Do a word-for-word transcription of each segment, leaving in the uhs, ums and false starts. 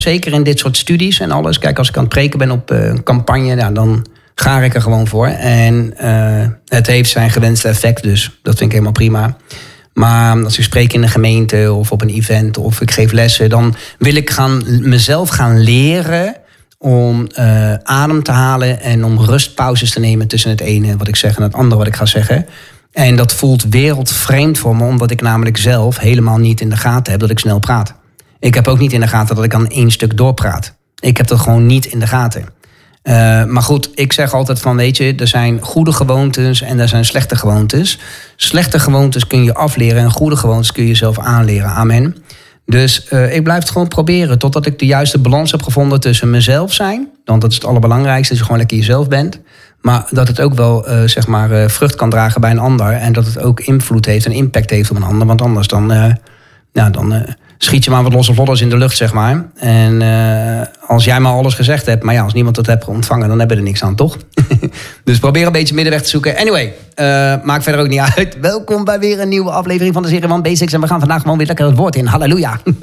Zeker in dit soort studies en alles. Kijk, als ik aan het preken ben op uh, een campagne, nou, dan ga ik er gewoon voor. En uh, het heeft zijn gewenste effect, dus dat vind ik helemaal prima. Maar als ik spreek in een gemeente of op een event of ik geef lessen, dan wil ik gaan, mezelf gaan leren om uh, adem te halen en om rustpauzes te nemen tussen het ene wat ik zeg en het andere wat ik ga zeggen. En dat voelt wereldvreemd voor me, omdat ik namelijk zelf helemaal niet in de gaten heb dat ik snel praat. Ik heb ook niet in de gaten dat ik aan één stuk doorpraat. Ik heb dat gewoon niet in de gaten. Uh, maar goed, ik zeg altijd van, weet je, er zijn goede gewoontes en er zijn slechte gewoontes. Slechte gewoontes kun je afleren en goede gewoontes kun je zelf aanleren. Amen. Dus uh, ik blijf het gewoon proberen totdat ik de juiste balans heb gevonden tussen mezelf zijn. Want dat is het allerbelangrijkste, dat je gewoon lekker jezelf bent. Maar dat het ook wel uh, zeg maar, uh, vrucht kan dragen bij een ander. En dat het ook invloed heeft en impact heeft op een ander. Want anders dan, uh, nou, dan uh, schiet je maar wat losse vlodders in de lucht, zeg maar. En uh, als jij maar alles gezegd hebt, maar ja, als niemand dat heeft ontvangen, dan hebben we er niks aan, toch? Dus probeer een beetje middenweg te zoeken. Anyway, uh, maakt verder ook niet uit. Welkom bij weer een nieuwe aflevering van de serie One Basics. En we gaan vandaag gewoon weer lekker het woord in. Halleluja. uh,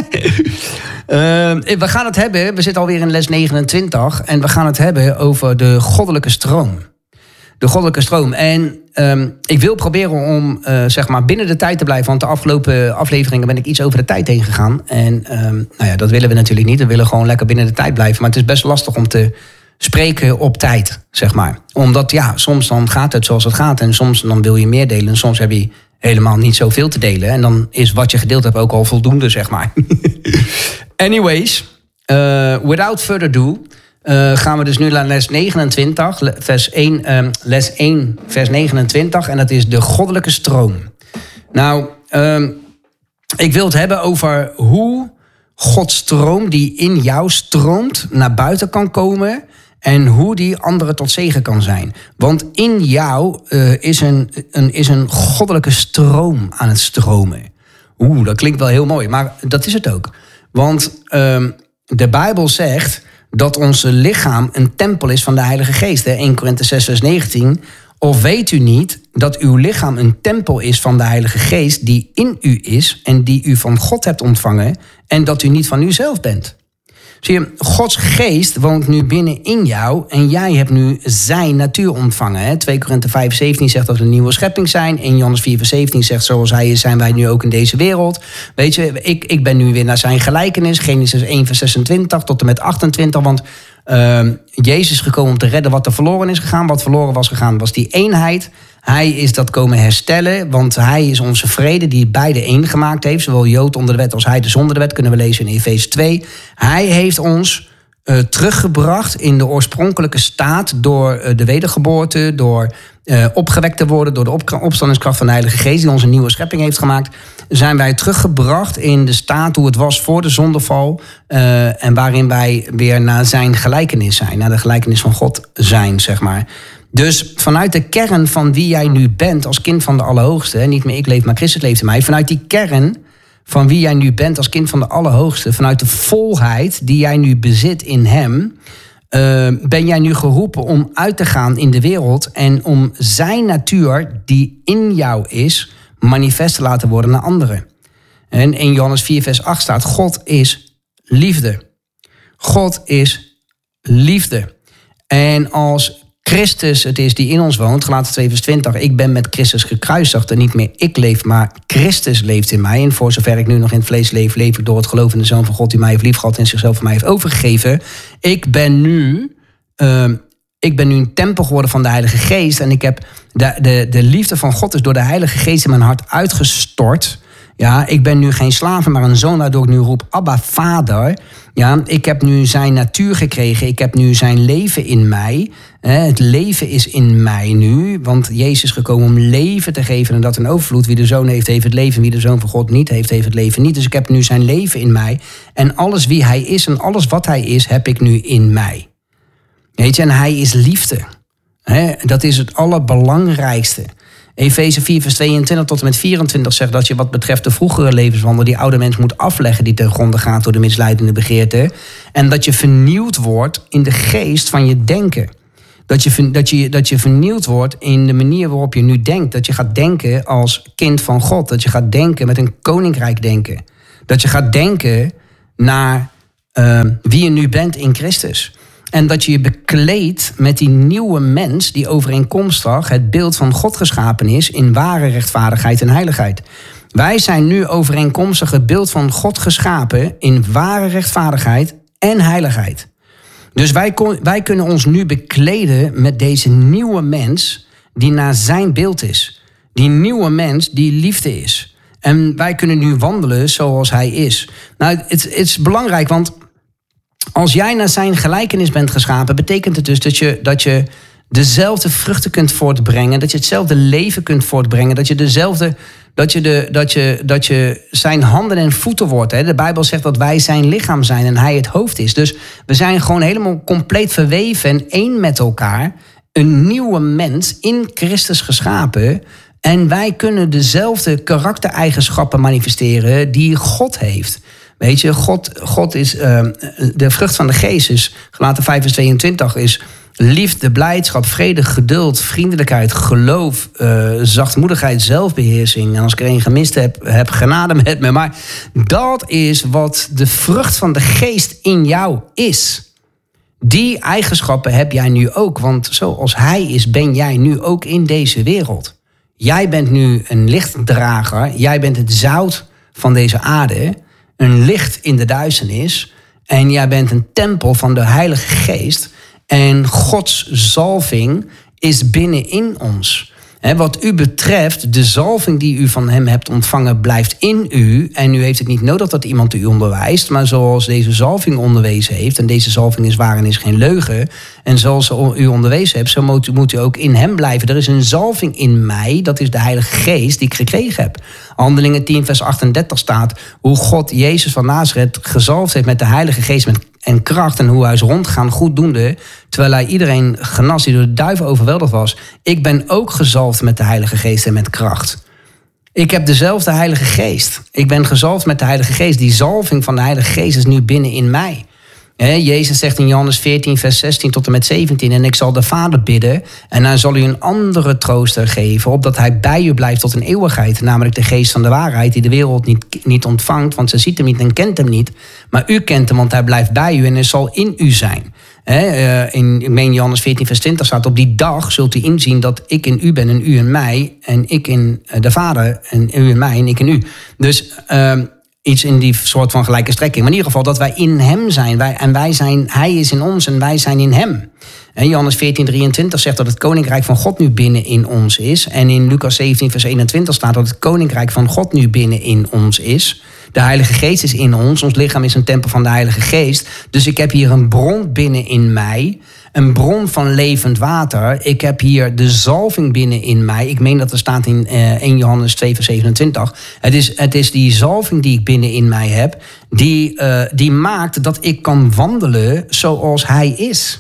we gaan het hebben, we zitten alweer in les negenentwintig. En we gaan het hebben over de goddelijke stroom. De goddelijke stroom. En um, ik wil proberen om uh, zeg maar binnen de tijd te blijven. Want de afgelopen afleveringen ben ik iets over de tijd heen gegaan. En um, nou ja, dat willen we natuurlijk niet. We willen gewoon lekker binnen de tijd blijven. Maar het is best lastig om te spreken op tijd, zeg maar. Omdat ja, soms dan gaat het zoals het gaat. En soms dan wil je meer delen. En soms heb je helemaal niet zoveel te delen. En dan is wat je gedeeld hebt ook al voldoende, zeg maar. Anyways, uh, without further ado, Uh, gaan we dus nu naar les negenentwintig, vers één, uh, les één, vers negenentwintig. En dat is de goddelijke stroom. Nou, uh, ik wil het hebben over hoe Gods stroom die in jou stroomt naar buiten kan komen. En hoe die anderen tot zegen kan zijn. Want in jou uh, is, een, een, is een goddelijke stroom aan het stromen. Oeh, dat klinkt wel heel mooi, maar dat is het ook. Want uh, de Bijbel zegt dat ons lichaam een tempel is van de Heilige Geest. Hè? eerste Korinthe zes, vers negentien. Of weet u niet dat uw lichaam een tempel is van de Heilige Geest die in u is en die u van God hebt ontvangen en dat u niet van uzelf bent? Zie je, Gods geest woont nu binnen in jou en jij hebt nu zijn natuur ontvangen. Hè? tweede Korinthe vijf, zeventien zegt dat we een nieuwe schepping zijn. eerste Johannes vier, vers zeventien zegt zoals hij is zijn wij nu ook in deze wereld. Weet je, ik, ik ben nu weer naar zijn gelijkenis. Genesis één, vers zesentwintig tot en met achtentwintig. Want uh, Jezus is gekomen om te redden wat er verloren is gegaan. Wat verloren was gegaan was die eenheid. Hij is dat komen herstellen, want hij is onze vrede die beide één gemaakt heeft. Zowel Jood onder de wet als hij de zonder de wet, kunnen we lezen in Efeze twee. Hij heeft ons uh, teruggebracht in de oorspronkelijke staat door uh, de wedergeboorte, door uh, opgewekt te worden, door de op- opstandingskracht van de Heilige Geest die ons een nieuwe schepping heeft gemaakt. Zijn wij teruggebracht in de staat hoe het was voor de zondeval uh, en waarin wij weer naar zijn gelijkenis zijn, naar de gelijkenis van God zijn, zeg maar. Dus vanuit de kern van wie jij nu bent als kind van de Allerhoogste, niet meer ik leef, maar Christus leeft in mij. Vanuit die kern van wie jij nu bent als kind van de Allerhoogste, vanuit de volheid die jij nu bezit in hem, uh, ben jij nu geroepen om uit te gaan in de wereld en om zijn natuur die in jou is, manifest te laten worden naar anderen. En in Johannes vier, vers acht staat, God is liefde. God is liefde. En als Christus het is die in ons woont, Galaten twee vers twintig. Ik ben met Christus gekruisigd en niet meer ik leef, maar Christus leeft in mij. En voor zover ik nu nog in het vlees leef, leef ik door het geloof in de Zoon van God die mij heeft liefgehad en zichzelf voor mij heeft overgegeven. Ik ben nu, uh, ik ben nu een tempel geworden van de Heilige Geest. En ik heb de, de, de liefde van God is door de Heilige Geest in mijn hart uitgestort. Ja, ik ben nu geen slaaf, maar een zoon, waardoor ik nu roep, Abba, Vader. Ja, ik heb nu zijn natuur gekregen. Ik heb nu zijn leven in mij. Het leven is in mij nu. Want Jezus is gekomen om leven te geven en dat in overvloed. Wie de zoon heeft, heeft het leven. Wie de zoon van God niet heeft, heeft het leven niet. Dus ik heb nu zijn leven in mij. En alles wie hij is en alles wat hij is, heb ik nu in mij. Weet je, en hij is liefde. He, dat is het allerbelangrijkste. Efeze vier, vers tweeëntwintig tot en met vierentwintig zegt dat je wat betreft de vroegere levenswandel die oude mens moet afleggen die ten gronde gaat door de misleidende begeerte. En dat je vernieuwd wordt in de geest van je denken. Dat je, dat, je, dat je vernieuwd wordt in de manier waarop je nu denkt. Dat je gaat denken als kind van God. Dat je gaat denken met een koninkrijk denken. Dat je gaat denken naar uh, wie je nu bent in Christus. En dat je je bekleedt met die nieuwe mens die overeenkomstig het beeld van God geschapen is in ware rechtvaardigheid en heiligheid. Wij zijn nu overeenkomstig het beeld van God geschapen in ware rechtvaardigheid en heiligheid. Dus wij, kon, wij kunnen ons nu bekleden met deze nieuwe mens die naar zijn beeld is. Die nieuwe mens die liefde is. En wij kunnen nu wandelen zoals hij is. Nou, het, het is belangrijk, want als jij naar zijn gelijkenis bent geschapen, betekent het dus dat je, dat je dezelfde vruchten kunt voortbrengen, dat je hetzelfde leven kunt voortbrengen, dat je dezelfde, dat je, de, dat je, dat je zijn handen en voeten wordt. Hè? De Bijbel zegt dat wij zijn lichaam zijn en hij het hoofd is. Dus we zijn gewoon helemaal compleet verweven en één met elkaar. Een nieuwe mens in Christus geschapen. En wij kunnen dezelfde karaktereigenschappen manifesteren die God heeft. Weet je, God, God is, uh, de vrucht van de geest is, Galaten vijf vers tweeëntwintig, is liefde, blijdschap, vrede, geduld, vriendelijkheid, geloof, uh, zachtmoedigheid, zelfbeheersing. En als ik er een gemist heb, heb genade met me. Maar dat is wat de vrucht van de geest in jou is. Die eigenschappen heb jij nu ook. Want zoals hij is, ben jij nu ook in deze wereld. Jij bent nu een lichtdrager. Jij bent het zout van deze aarde. Een licht in de duisternis. En jij bent een tempel van de Heilige Geest. En Gods zalving is binnenin ons. He, wat u betreft, de zalving die u van hem hebt ontvangen blijft in u. En u heeft het niet nodig dat iemand u onderwijst. Maar zoals deze zalving onderwezen heeft. En deze zalving is waar en is geen leugen. En zoals u onderwezen hebt, zo moet u, moet u ook in hem blijven. Er is een zalving in mij, dat is de Heilige Geest die ik gekregen heb. Handelingen tien vers achtendertig staat hoe God Jezus van Nazareth gezalfd heeft met de Heilige Geest met en kracht. En hoe hij is rondgegaan goeddoende, terwijl hij iedereen genas die door de duivel overweldigd was. Ik ben ook gezalfd met de Heilige Geest en met kracht. Ik heb dezelfde Heilige Geest. Ik ben gezalfd met de Heilige Geest. Die zalving van de Heilige Geest is nu binnen in mij. He, Jezus zegt in Johannes veertien vers zestien tot en met zeventien... en ik zal de Vader bidden en hij zal u een andere trooster geven... opdat hij bij u blijft tot een eeuwigheid... namelijk de geest van de waarheid die de wereld niet, niet ontvangt... want ze ziet hem niet en kent hem niet. Maar u kent hem, want hij blijft bij u en hij zal in u zijn. He, in, ik meen Johannes veertien vers twintig staat... op die dag zult u inzien dat ik in u ben en u in mij... en ik in de Vader en u in mij en ik in u. Dus... Uh, Iets in die soort van gelijke strekking. Maar in ieder geval dat wij in hem zijn. Wij, en wij zijn, hij is in ons en wij zijn in hem. En Johannes veertien drieëntwintig zegt dat het koninkrijk van God nu binnen in ons is. En in Lucas zeventien vers eenentwintig staat dat het koninkrijk van God nu binnen in ons is. De Heilige Geest is in ons. Ons lichaam is een tempel van de Heilige Geest. Dus ik heb hier een bron binnen in mij. Een bron van levend water. Ik heb hier de zalving binnen in mij. Ik meen dat er staat in uh, eerste Johannes twee vers zevenentwintig. Het is, het is die zalving die ik binnen in mij heb. Die, uh, die maakt dat ik kan wandelen zoals hij is.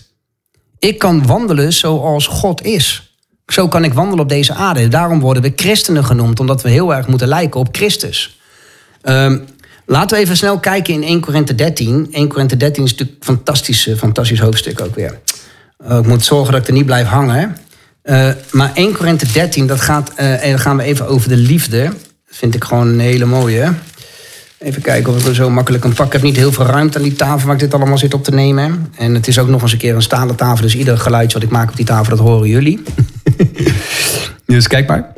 Ik kan wandelen zoals God is. Zo kan ik wandelen op deze aarde. Daarom worden we christenen genoemd. Omdat we heel erg moeten lijken op Christus. Um, laten we even snel kijken in eerste Korinthe dertien. eerste Korinthe dertien is natuurlijk een fantastisch, fantastisch hoofdstuk ook weer. Uh, ik moet zorgen dat ik er niet blijf hangen. Uh, maar eerste Korinthe dertien, dat gaat, uh, en dan gaan we even over de liefde. Dat vind ik gewoon een hele mooie. Even kijken of ik er zo makkelijk kan pakken. Ik heb niet heel veel ruimte aan die tafel waar ik dit allemaal zit op te nemen. En het is ook nog eens een keer een stalen tafel. Dus ieder geluidje wat ik maak op die tafel, dat horen jullie. Dus kijk maar.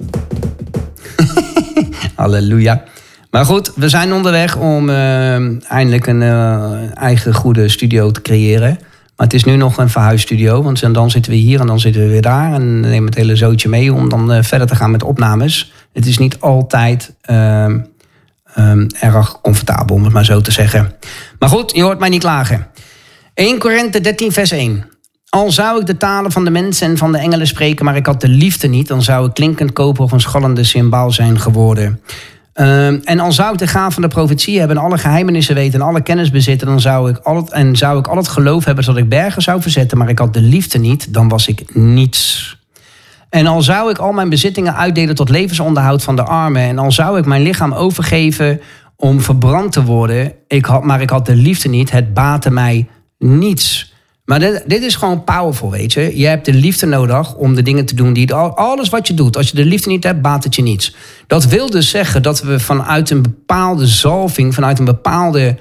Halleluja. Maar goed, we zijn onderweg om uh, eindelijk een uh, eigen goede studio te creëren. Maar het is nu nog een verhuisstudio. Want dan zitten we hier en dan zitten we weer daar. En nemen het hele zootje mee om dan uh, verder te gaan met opnames. Het is niet altijd uh, um, erg comfortabel, om het maar zo te zeggen. Maar goed, je hoort mij niet klagen. eerste Korinthe dertien vers één. Al zou ik de talen van de mensen en van de engelen spreken, maar ik had de liefde niet, dan zou ik klinkend koper of een schallende cymbaal zijn geworden. Uh, en al zou ik de gaaf van de profetie hebben en alle geheimenissen weten en alle kennis bezitten, dan zou ik al het, en zou ik al het geloof hebben zodat ik bergen zou verzetten, maar ik had de liefde niet, dan was ik niets. En al zou ik al mijn bezittingen uitdelen tot levensonderhoud van de armen, en al zou ik mijn lichaam overgeven om verbrand te worden, ik had, maar ik had de liefde niet, het baatte mij niets. Maar dit, dit is gewoon powerful, weet je. Je hebt de liefde nodig om de dingen te doen die... Alles wat je doet, als je de liefde niet hebt, baat het je niets. Dat wil dus zeggen dat we vanuit een bepaalde zalving, vanuit een bepaalde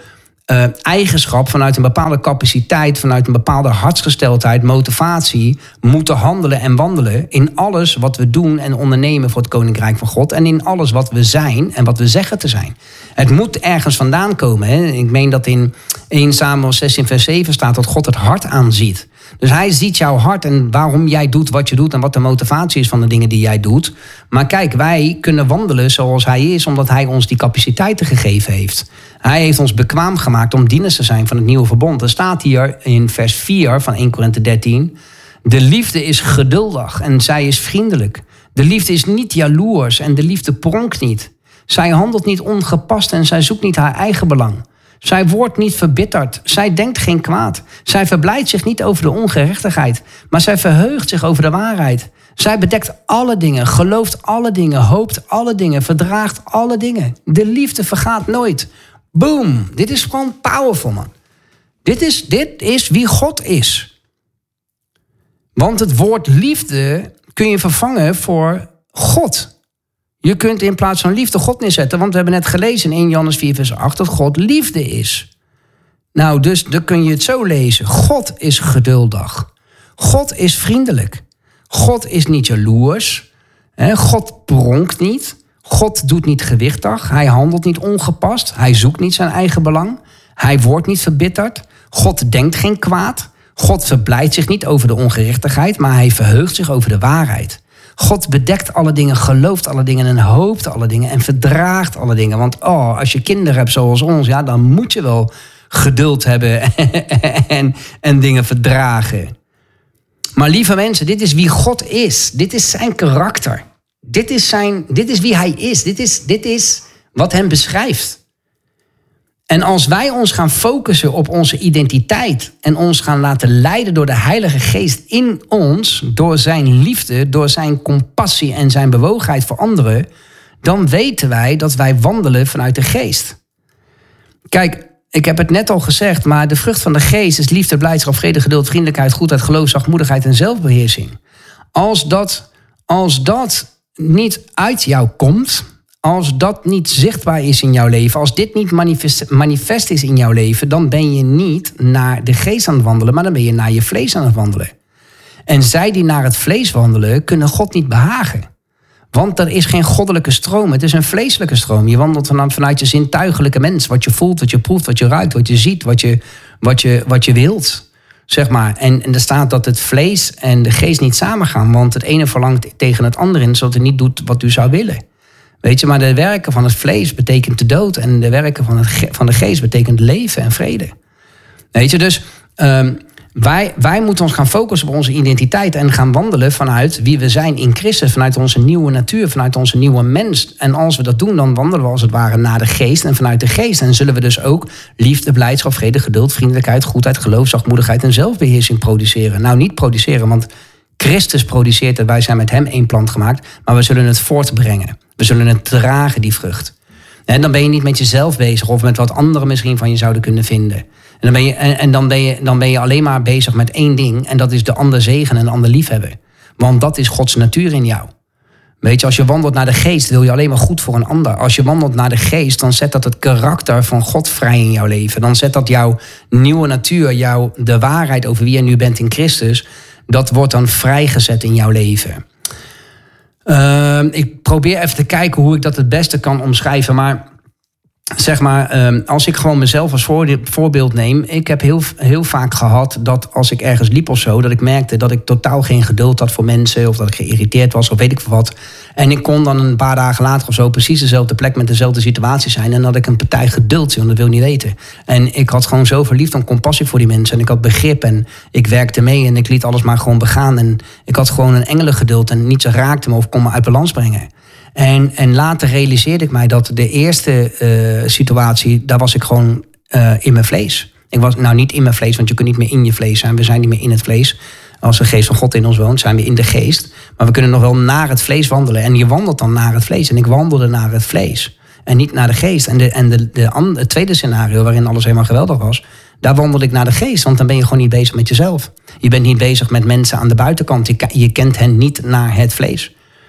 uh, eigenschap, vanuit een bepaalde capaciteit, vanuit een bepaalde hartsgesteldheid, motivatie, moeten handelen en wandelen in alles wat we doen en ondernemen voor het Koninkrijk van God en in alles wat we zijn en wat we zeggen te zijn. Het moet ergens vandaan komen. Hè? Ik meen dat in eerste Samuel zestien vers zeven staat dat God het hart aanziet. Dus hij ziet jouw hart en waarom jij doet wat je doet en wat de motivatie is van de dingen die jij doet. Maar kijk, wij kunnen wandelen zoals hij is, omdat hij ons die capaciteiten gegeven heeft. Hij heeft ons bekwaam gemaakt om dieners te zijn van het nieuwe verbond. Er staat hier in vers vier van eerste Korinthe dertien... de liefde is geduldig en zij is vriendelijk. De liefde is niet jaloers en de liefde pronkt niet. Zij handelt niet ongepast en zij zoekt niet haar eigen belang. Zij wordt niet verbitterd. Zij denkt geen kwaad. Zij verblijdt zich niet over de ongerechtigheid, maar zij verheugt zich over de waarheid. Zij bedekt alle dingen, gelooft alle dingen, hoopt alle dingen, verdraagt alle dingen. De liefde vergaat nooit. Boom. Dit is gewoon powerful, man. Dit is, dit is wie God is. Want het woord liefde kun je vervangen voor God. Je kunt in plaats van liefde God neerzetten. Want we hebben net gelezen in eerste Johannes vier vers acht dat God liefde is. Nou, dus dan kun je het zo lezen. God is geduldig. God is vriendelijk. God is niet jaloers. God pronkt niet. God doet niet gewichtig. Hij handelt niet ongepast. Hij zoekt niet zijn eigen belang. Hij wordt niet verbitterd. God denkt geen kwaad. God verblijdt zich niet over de ongerechtigheid, maar hij verheugt zich over de waarheid. God bedekt alle dingen, gelooft alle dingen en hoopt alle dingen en verdraagt alle dingen. Want oh, als je kinderen hebt zoals ons, ja, dan moet je wel geduld hebben en, en dingen verdragen. Maar lieve mensen, dit is wie God is. Dit is zijn karakter. Dit is, zijn, dit is wie hij is. Dit is, dit is wat hem beschrijft. En als wij ons gaan focussen op onze identiteit en ons gaan laten leiden door de Heilige Geest in ons, door zijn liefde, door zijn compassie en zijn bewogenheid voor anderen, dan weten wij dat wij wandelen vanuit de Geest. Kijk, ik heb het net al gezegd, maar de vrucht van de Geest is liefde, blijdschap, vrede, geduld, vriendelijkheid, goedheid, geloof, zachtmoedigheid en zelfbeheersing. Als dat, als dat niet uit jou komt, als dat niet zichtbaar is in jouw leven, als dit niet manifest, manifest is in jouw leven, dan ben je niet naar de geest aan het wandelen, maar dan ben je naar je vlees aan het wandelen. En zij die naar het vlees wandelen, kunnen God niet behagen. Want er is geen goddelijke stroom, het is een vleeselijke stroom. Je wandelt vanuit je zintuigelijke mens, wat je voelt, wat je proeft, wat je ruikt, wat je ziet, wat je, wat je, wat je wilt. Zeg maar. En, en er staat dat het vlees en de geest niet samengaan, want het ene verlangt tegen het andere in, zodat het niet doet wat u zou willen. Weet je, maar de werken van het vlees betekent de dood en de werken van, het ge- van de geest betekent leven en vrede. Weet je, dus um, wij, wij moeten ons gaan focussen op onze identiteit en gaan wandelen vanuit wie we zijn in Christus, vanuit onze nieuwe natuur, vanuit onze nieuwe mens. En als we dat doen, dan wandelen we als het ware naar de geest en vanuit de geest. En zullen we dus ook liefde, blijdschap, vrede, geduld, vriendelijkheid, goedheid, geloof, zachtmoedigheid en zelfbeheersing produceren. Nou, niet produceren, want Christus produceert het, wij zijn met hem één plant gemaakt, maar we zullen het voortbrengen. We zullen het dragen, die vrucht. En dan ben je niet met jezelf bezig of met wat anderen misschien van je zouden kunnen vinden. En dan ben je, en, en dan ben je, dan ben je alleen maar bezig met één ding, en dat is de ander zegen en de ander liefhebben. Want dat is Gods natuur in jou. Weet je, als je wandelt naar de geest, wil je alleen maar goed voor een ander. Als je wandelt naar de geest, dan zet dat het karakter van God vrij in jouw leven. Dan zet dat jouw nieuwe natuur, jouw, de waarheid over wie je nu bent in Christus, dat wordt dan vrijgezet in jouw leven. Uh, ik probeer even te kijken hoe ik dat het beste kan omschrijven. Maar zeg maar, uh, als ik gewoon mezelf als voorbeeld neem. Ik heb heel, heel vaak gehad dat als ik ergens liep of zo, dat ik merkte dat ik totaal geen geduld had voor mensen, of dat ik geïrriteerd was of weet ik veel wat. En ik kon dan een paar dagen later of zo precies dezelfde plek met dezelfde situatie zijn. En dat ik een partij geduld zie, want dat wil ik niet weten. En ik had gewoon zoveel liefde en compassie voor die mensen. En ik had begrip en ik werkte mee en ik liet alles maar gewoon begaan. En ik had gewoon een engelengeduld en niets raakte me of kon me uit balans brengen. En, en later realiseerde ik mij dat de eerste uh, situatie, daar was ik gewoon uh, in mijn vlees. Ik was nou niet in mijn vlees, want je kunt niet meer in je vlees zijn. We zijn niet meer in het vlees. Als de geest van God in ons woont, zijn we in de geest. Maar we kunnen nog wel naar het vlees wandelen. En je wandelt dan naar het vlees. En ik wandelde naar het vlees. En niet naar de geest. En, de, en de, de, de, het tweede scenario, waarin alles helemaal geweldig was, daar wandelde ik naar de geest. Want dan ben je gewoon niet bezig met jezelf. Je bent niet bezig met mensen aan de buitenkant. Je, je kent hen niet naar het vlees.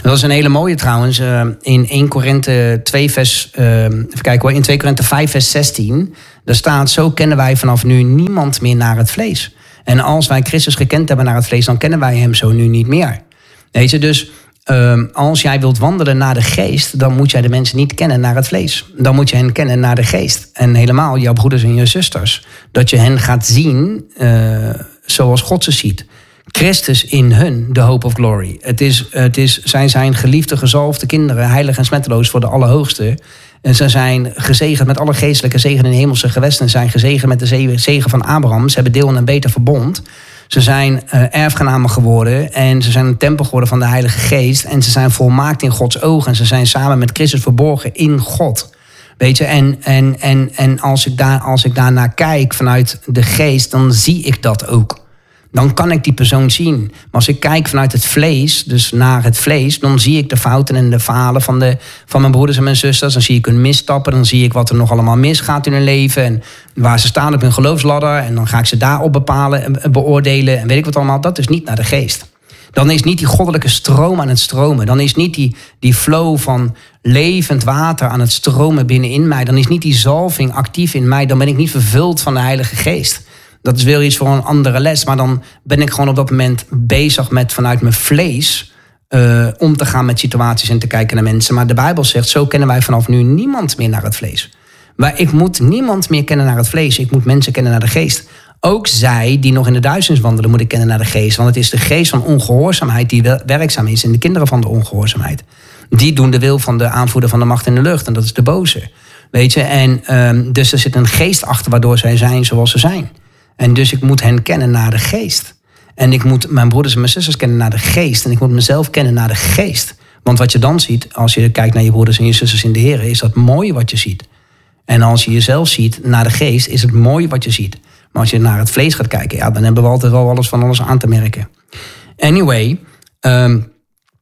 Dat is een hele mooie trouwens. Uh, in Eerste Korinthe twee vers, uh, even kijken hoor, in Tweede Korinthe vijf vers zestien. Daar staat: zo kennen wij vanaf nu niemand meer naar het vlees. En als wij Christus gekend hebben naar het vlees, dan kennen wij hem zo nu niet meer. Weet je, dus uh, als jij wilt wandelen naar de geest, dan moet jij de mensen niet kennen naar het vlees. Dan moet je hen kennen naar de geest. En helemaal jouw broeders en je zusters. Dat je hen gaat zien uh, zoals God ze ziet. Christus in hun, de hope of glory. Het is, het is, zij zijn geliefde, gezalfde kinderen, heilig en smetteloos voor de Allerhoogste. En ze zijn gezegend met alle geestelijke zegen in de hemelse gewesten. Ze zijn gezegend met de zegen van Abraham. Ze hebben deel in een beter verbond. Ze zijn uh, erfgenamen geworden en ze zijn een tempel geworden van de Heilige Geest. En ze zijn volmaakt in Gods ogen. En ze zijn samen met Christus verborgen in God. Weet je, en, en, en, en als ik daar, als ik daarnaar kijk vanuit de geest, dan zie ik dat ook. Dan kan ik die persoon zien. Maar als ik kijk vanuit het vlees, dus naar het vlees, dan zie ik de fouten en de falen van, de, van mijn broeders en mijn zusters. Dan zie ik hun misstappen, dan zie ik wat er nog allemaal misgaat in hun leven. En waar ze staan op hun geloofsladder. En dan ga ik ze daarop bepalen en beoordelen. En weet ik wat allemaal. Dat is niet naar de geest. Dan is niet die goddelijke stroom aan het stromen. Dan is niet die, die flow van levend water aan het stromen binnenin mij. Dan is niet die zalving actief in mij. Dan ben ik niet vervuld van de Heilige Geest. Dat is weer iets voor een andere les. Maar dan ben ik gewoon op dat moment bezig met vanuit mijn vlees uh, om te gaan met situaties en te kijken naar mensen. Maar de Bijbel zegt, zo kennen wij vanaf nu niemand meer naar het vlees. Maar ik moet niemand meer kennen naar het vlees. Ik moet mensen kennen naar de geest. Ook zij die nog in de duisternis wandelen, moet ik kennen naar de geest. Want het is de geest van ongehoorzaamheid die werkzaam is in de kinderen van de ongehoorzaamheid. Die doen de wil van de aanvoerder van de macht in de lucht. En dat is de boze. Weet je? En um, dus er zit een geest achter waardoor zij zijn zoals ze zijn. En dus ik moet hen kennen naar de geest. En ik moet mijn broeders en mijn zusters kennen naar de geest. En ik moet mezelf kennen naar de geest. Want wat je dan ziet, als je kijkt naar je broeders en je zusters in de Heer, is dat mooi wat je ziet. En als je jezelf ziet naar de geest, is het mooi wat je ziet. Maar als je naar het vlees gaat kijken, ja, dan hebben we altijd wel alles van alles aan te merken. Anyway, um,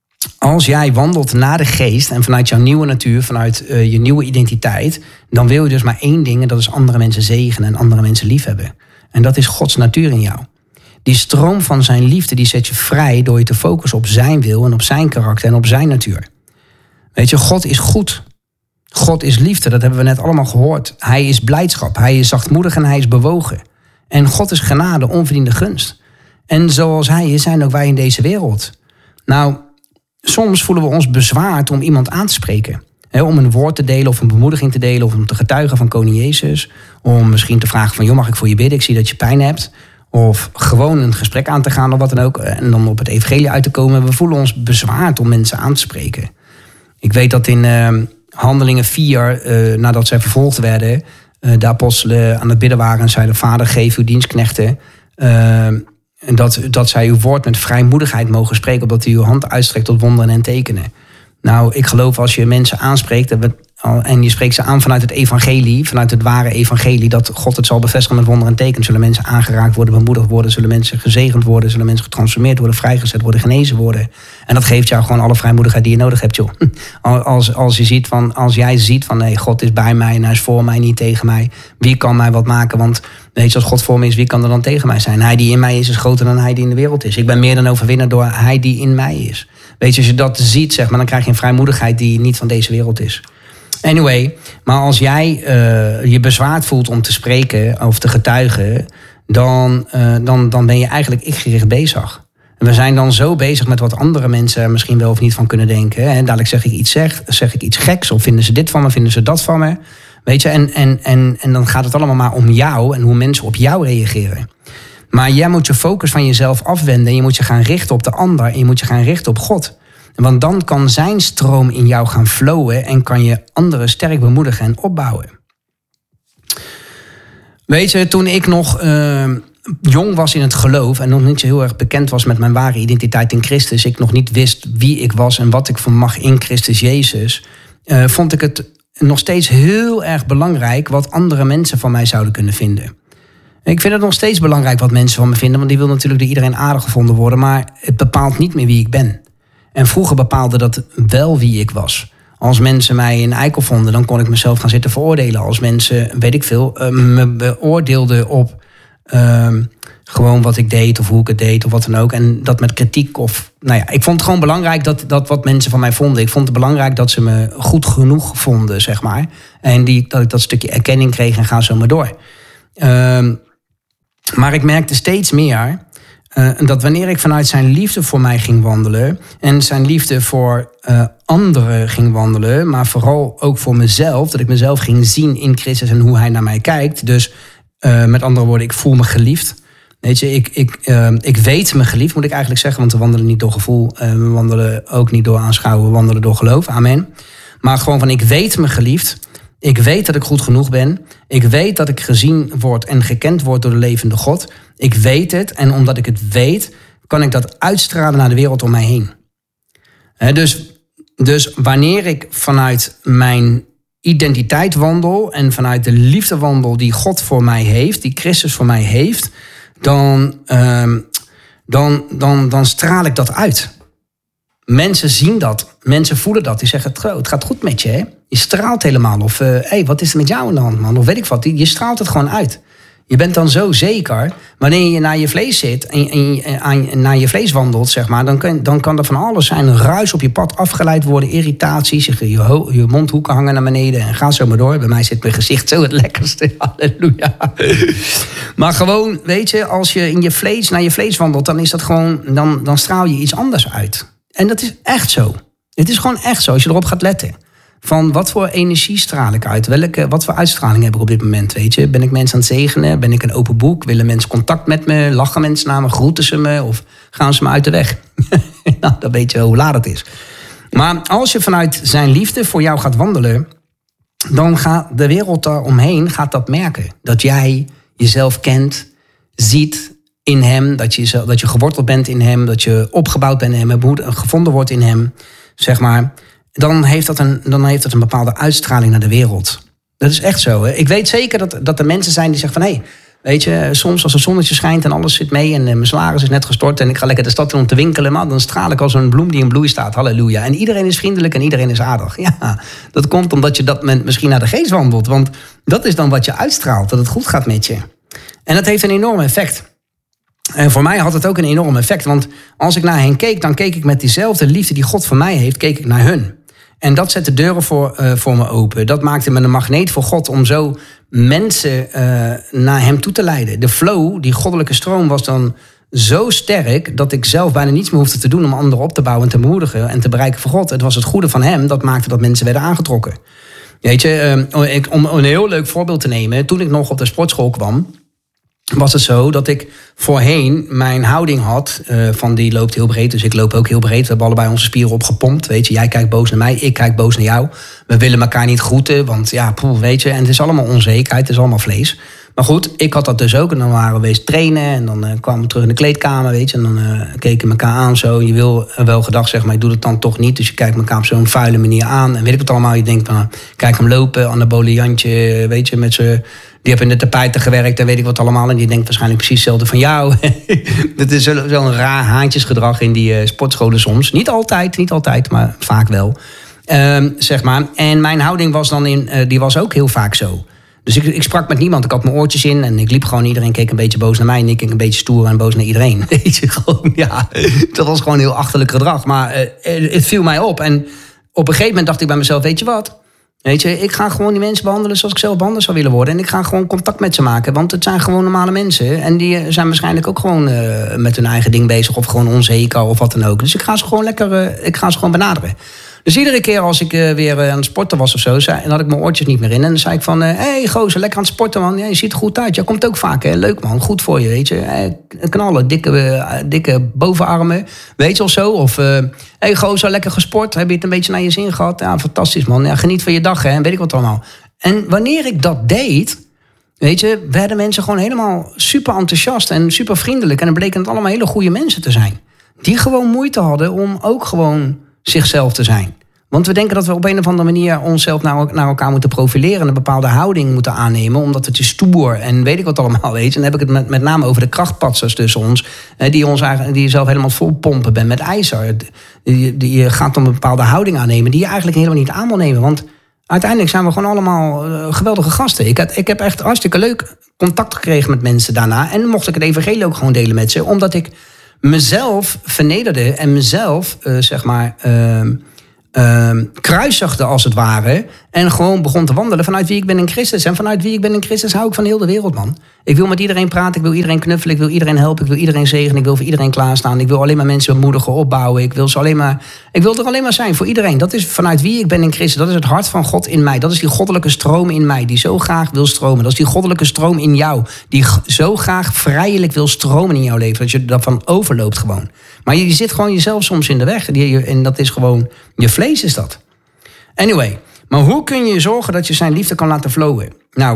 als jij wandelt naar de geest en vanuit jouw nieuwe natuur, vanuit uh, je nieuwe identiteit, dan wil je dus maar één ding, en dat is andere mensen zegenen en andere mensen liefhebben. En dat is Gods natuur in jou. Die stroom van zijn liefde, die zet je vrij door je te focussen op zijn wil en op zijn karakter en op zijn natuur. Weet je, God is goed. God is liefde, dat hebben we net allemaal gehoord. Hij is blijdschap, hij is zachtmoedig en hij is bewogen. En God is genade, onverdiende gunst. En zoals hij is, zijn ook wij in deze wereld. Nou, soms voelen we ons bezwaard om iemand aan te spreken. He, om een woord te delen of een bemoediging te delen of om te getuigen van koning Jezus. Om misschien te vragen van, joh, mag ik voor je bidden? Ik zie dat je pijn hebt. Of gewoon een gesprek aan te gaan of wat dan ook. En dan op het evangelie uit te komen. We voelen ons bezwaard om mensen aan te spreken. Ik weet dat in uh, Handelingen vier, uh, nadat zij vervolgd werden, uh, de apostelen aan het bidden waren en zeiden, Vader, geef uw dienstknechten Uh, dat, dat zij uw woord met vrijmoedigheid mogen spreken, opdat u uw hand uitstrekt tot wonderen en tekenen. Nou, ik geloof als je mensen aanspreekt en je spreekt ze aan vanuit het evangelie, vanuit het ware evangelie, dat God het zal bevestigen met wonderen en tekenen, zullen mensen aangeraakt worden, bemoedigd worden, zullen mensen gezegend worden, zullen mensen getransformeerd worden, vrijgezet worden, genezen worden. En dat geeft jou gewoon alle vrijmoedigheid die je nodig hebt, joh. Als, als, je ziet van, als jij ziet van, nee, God is bij mij en hij is voor mij, niet tegen mij. Wie kan mij wat maken? Want weet je, als God voor me is, wie kan er dan tegen mij zijn? Hij die in mij is, is groter dan hij die in de wereld is. Ik ben meer dan overwinnaar door hij die in mij is. Weet je, als je dat ziet, zeg maar, dan krijg je een vrijmoedigheid die niet van deze wereld is. Anyway, maar als jij uh, je bezwaard voelt om te spreken of te getuigen, dan, uh, dan, dan ben je eigenlijk ik-gericht bezig. En we zijn dan zo bezig met wat andere mensen er misschien wel of niet van kunnen denken. En dadelijk zeg ik iets, zeg, zeg ik iets geks, of vinden ze dit van me, vinden ze dat van me. Weet je, en, en, en, en dan gaat het allemaal maar om jou en hoe mensen op jou reageren. Maar jij moet je focus van jezelf afwenden en je moet je gaan richten op de ander en je moet je gaan richten op God. Want dan kan zijn stroom in jou gaan flowen en kan je anderen sterk bemoedigen en opbouwen. Weet je, toen ik nog uh, jong was in het geloof en nog niet zo heel erg bekend was met mijn ware identiteit in Christus, ik nog niet wist wie ik was en wat ik vermag in Christus Jezus, uh, vond ik het nog steeds heel erg belangrijk wat andere mensen van mij zouden kunnen vinden. Ik vind het nog steeds belangrijk wat mensen van me vinden, want die wil natuurlijk door iedereen aardig gevonden worden, maar het bepaalt niet meer wie ik ben. En vroeger bepaalde dat wel wie ik was. Als mensen mij een eikel vonden, dan kon ik mezelf gaan zitten veroordelen. Als mensen, weet ik veel, me beoordeelden op Um, gewoon wat ik deed of hoe ik het deed of wat dan ook. En dat met kritiek of... Nou ja, ik vond het gewoon belangrijk dat, dat wat mensen van mij vonden. Ik vond het belangrijk dat ze me goed genoeg vonden, zeg maar. En die, dat ik dat stukje erkenning kreeg en ga zo maar door. Um, maar ik merkte steeds meer... Uh, dat wanneer ik vanuit zijn liefde voor mij ging wandelen... en zijn liefde voor uh, anderen ging wandelen... maar vooral ook voor mezelf... dat ik mezelf ging zien in Christus en hoe hij naar mij kijkt. Dus uh, met andere woorden, ik voel me geliefd. Weet je, ik, ik, uh, ik weet me geliefd, moet ik eigenlijk zeggen... want we wandelen niet door gevoel, uh, we wandelen ook niet door aanschouwen... we wandelen door geloof, amen. Maar gewoon van, ik weet me geliefd... Ik weet dat ik goed genoeg ben. Ik weet dat ik gezien word en gekend word door de levende God. Ik weet het en omdat ik het weet... kan ik dat uitstralen naar de wereld om mij heen. He, dus, dus wanneer ik vanuit mijn identiteit wandel... en vanuit de liefde wandel die God voor mij heeft... die Christus voor mij heeft... dan, um, dan, dan, dan straal ik dat uit... Mensen zien dat, mensen voelen dat. Die zeggen, het gaat goed met je, hè? Je straalt helemaal. Of, hé, uh, hey, wat is er met jou aan de hand, man? Of weet ik wat, je straalt het gewoon uit. Je bent dan zo zeker. Wanneer je naar je vlees zit en, en, en, en naar je vlees wandelt, zeg maar... Dan kan, dan kan er van alles zijn. Een ruis op je pad afgeleid worden, irritaties... Je, je, je mondhoeken hangen naar beneden en ga zo maar door. Bij mij zit mijn gezicht zo het lekkerste. Halleluja. Maar gewoon, weet je, als je in je vlees naar je vlees wandelt... dan is dat gewoon, dan, dan straal je iets anders uit. En dat is echt zo. Het is gewoon echt zo, als je erop gaat letten. Van wat voor energie straal ik uit? Welke, wat voor uitstraling heb ik op dit moment, weet je? Ben ik mensen aan het zegenen? Ben ik een open boek? Willen mensen contact met me? Lachen mensen naar me? Groeten ze me? Of gaan ze me uit de weg? Nou, dan weet je hoe laat het is. Maar als je vanuit zijn liefde voor jou gaat wandelen... dan gaat de wereld daaromheen gaat dat merken. Dat jij jezelf kent, ziet... in hem, dat je, dat je geworteld bent in hem... dat je opgebouwd bent in hem, gevonden wordt in hem... zeg maar, dan heeft dat een, dan heeft dat een bepaalde uitstraling naar de wereld. Dat is echt zo. Hè? Ik weet zeker dat, dat er mensen zijn die zeggen van... hé, hey, weet je, soms als het zonnetje schijnt en alles zit mee... en mijn salaris is net gestort en ik ga lekker de stad in om te winkelen... maar dan straal ik als een bloem die in bloei staat. Halleluja. En iedereen is vriendelijk en iedereen is aardig. Ja, dat komt omdat je dat misschien naar de geest wandelt. Want dat is dan wat je uitstraalt, dat het goed gaat met je. En dat heeft een enorm effect... En voor mij had het ook een enorm effect. Want als ik naar hen keek, dan keek ik met diezelfde liefde die God voor mij heeft, keek ik naar hun. En dat zette deuren voor, uh, voor me open. Dat maakte me een magneet voor God om zo mensen uh, naar hem toe te leiden. De flow, die goddelijke stroom, was dan zo sterk dat ik zelf bijna niets meer hoefde te doen om anderen op te bouwen en te bemoedigen en te bereiken voor God. Het was het goede van hem dat maakte dat mensen werden aangetrokken. Weet je, uh, ik, om een heel leuk voorbeeld te nemen, toen ik nog op de sportschool kwam, was het zo dat ik voorheen mijn houding had uh, van die loopt heel breed, dus ik loop ook heel breed. We hebben allebei onze spieren opgepompt, weet je. Jij kijkt boos naar mij, ik kijk boos naar jou. We willen elkaar niet groeten, want ja, poeh, weet je. En het is allemaal onzekerheid, het is allemaal vlees. Maar goed, ik had dat dus ook. En dan waren we eens trainen en dan uh, kwamen we terug in de kleedkamer, weet je. En dan uh, keken we elkaar aan zo. Je wil uh, wel gedacht zeggen, maar je doet het dan toch niet. Dus je kijkt elkaar op zo'n vuile manier aan. En weet ik het allemaal, je denkt van, uh, kijk hem lopen, anabole Jantje, weet je, met z'n... Die hebben in de tapijten gewerkt en weet ik wat allemaal. En die denkt waarschijnlijk precies hetzelfde van jou. Dat is zo'n zo raar haantjesgedrag in die uh, sportscholen soms. Niet altijd, niet altijd, maar vaak wel. Um, zeg maar. En mijn houding was dan in, uh, die was ook heel vaak zo. Dus ik, ik sprak met niemand, ik had mijn oortjes in en ik liep gewoon. Iedereen keek een beetje boos naar mij en ik keek een beetje stoer en boos naar iedereen. Weet je, gewoon, ja. Dat was gewoon heel achterlijk gedrag. Maar uh, het viel mij op. En op een gegeven moment dacht ik bij mezelf, weet je wat? Weet je, ik ga gewoon die mensen behandelen zoals ik zelf behandeld zou willen worden. En ik ga gewoon contact met ze maken. Want het zijn gewoon normale mensen. En die zijn waarschijnlijk ook gewoon uh, met hun eigen ding bezig. Of gewoon onzeker of wat dan ook. Dus ik ga ze gewoon lekker, uh, ik ga ze gewoon benaderen. Dus iedere keer als ik uh, weer uh, aan het sporten was of zo, zei, dan had ik mijn oortjes niet meer in. En dan zei ik van, hé uh, hey, gozer, lekker aan het sporten man. Ja, je ziet er goed uit. Je komt ook vaak, hè. Leuk man, goed voor je, weet je. Hey, knallen, dikke, uh, dikke bovenarmen, weet je of zo. Of, hé uh, hey, gozer, lekker gesport. Heb je het een beetje naar je zin gehad? Ja, fantastisch man. Ja, geniet van je dag, hè. En weet ik wat allemaal. En wanneer ik dat deed, weet je, werden mensen gewoon helemaal super enthousiast en super vriendelijk. En dan bleken het allemaal hele goede mensen te zijn. Die gewoon moeite hadden om ook gewoon zichzelf te zijn. Want we denken dat we op een of andere manier onszelf naar, naar elkaar moeten profileren. Een bepaalde houding moeten aannemen. Omdat het is stoer en weet ik wat allemaal weet. En dan heb ik het met, met name over de krachtpatsers tussen ons. Die, ons eigenlijk, die je zelf helemaal vol pompen bent met ijzer. Die, die, je gaat dan een bepaalde houding aannemen die je eigenlijk helemaal niet aan wil nemen. Want Uiteindelijk zijn we gewoon allemaal uh, geweldige gasten. Ik, had, ik heb echt hartstikke leuk contact gekregen met mensen daarna. En mocht ik het evangelie ook gewoon delen met ze. Omdat ik mezelf vernederde en mezelf, uh, zeg maar... Uh, Uh, kruisigde als het ware. En gewoon begon te wandelen vanuit wie ik ben in Christus. En vanuit wie ik ben in Christus hou ik van heel de wereld, man. Ik wil met iedereen praten, ik wil iedereen knuffelen, ik wil iedereen helpen, ik wil iedereen zegenen, ik wil voor iedereen klaarstaan. Ik wil alleen maar mensen bemoedigen, opbouwen. Ik wil, ze alleen maar, ik wil er alleen maar zijn voor iedereen. Dat is vanuit wie ik ben in Christus. Dat is het hart van God in mij. Dat is die goddelijke stroom in mij die zo graag wil stromen. Dat is die goddelijke stroom in jou die zo graag vrijelijk wil stromen in jouw leven. Dat je daarvan overloopt gewoon. Maar je zit gewoon jezelf soms in de weg. En dat is gewoon, je vlees is dat. Anyway, maar hoe kun je zorgen dat je zijn liefde kan laten flowen? Nou,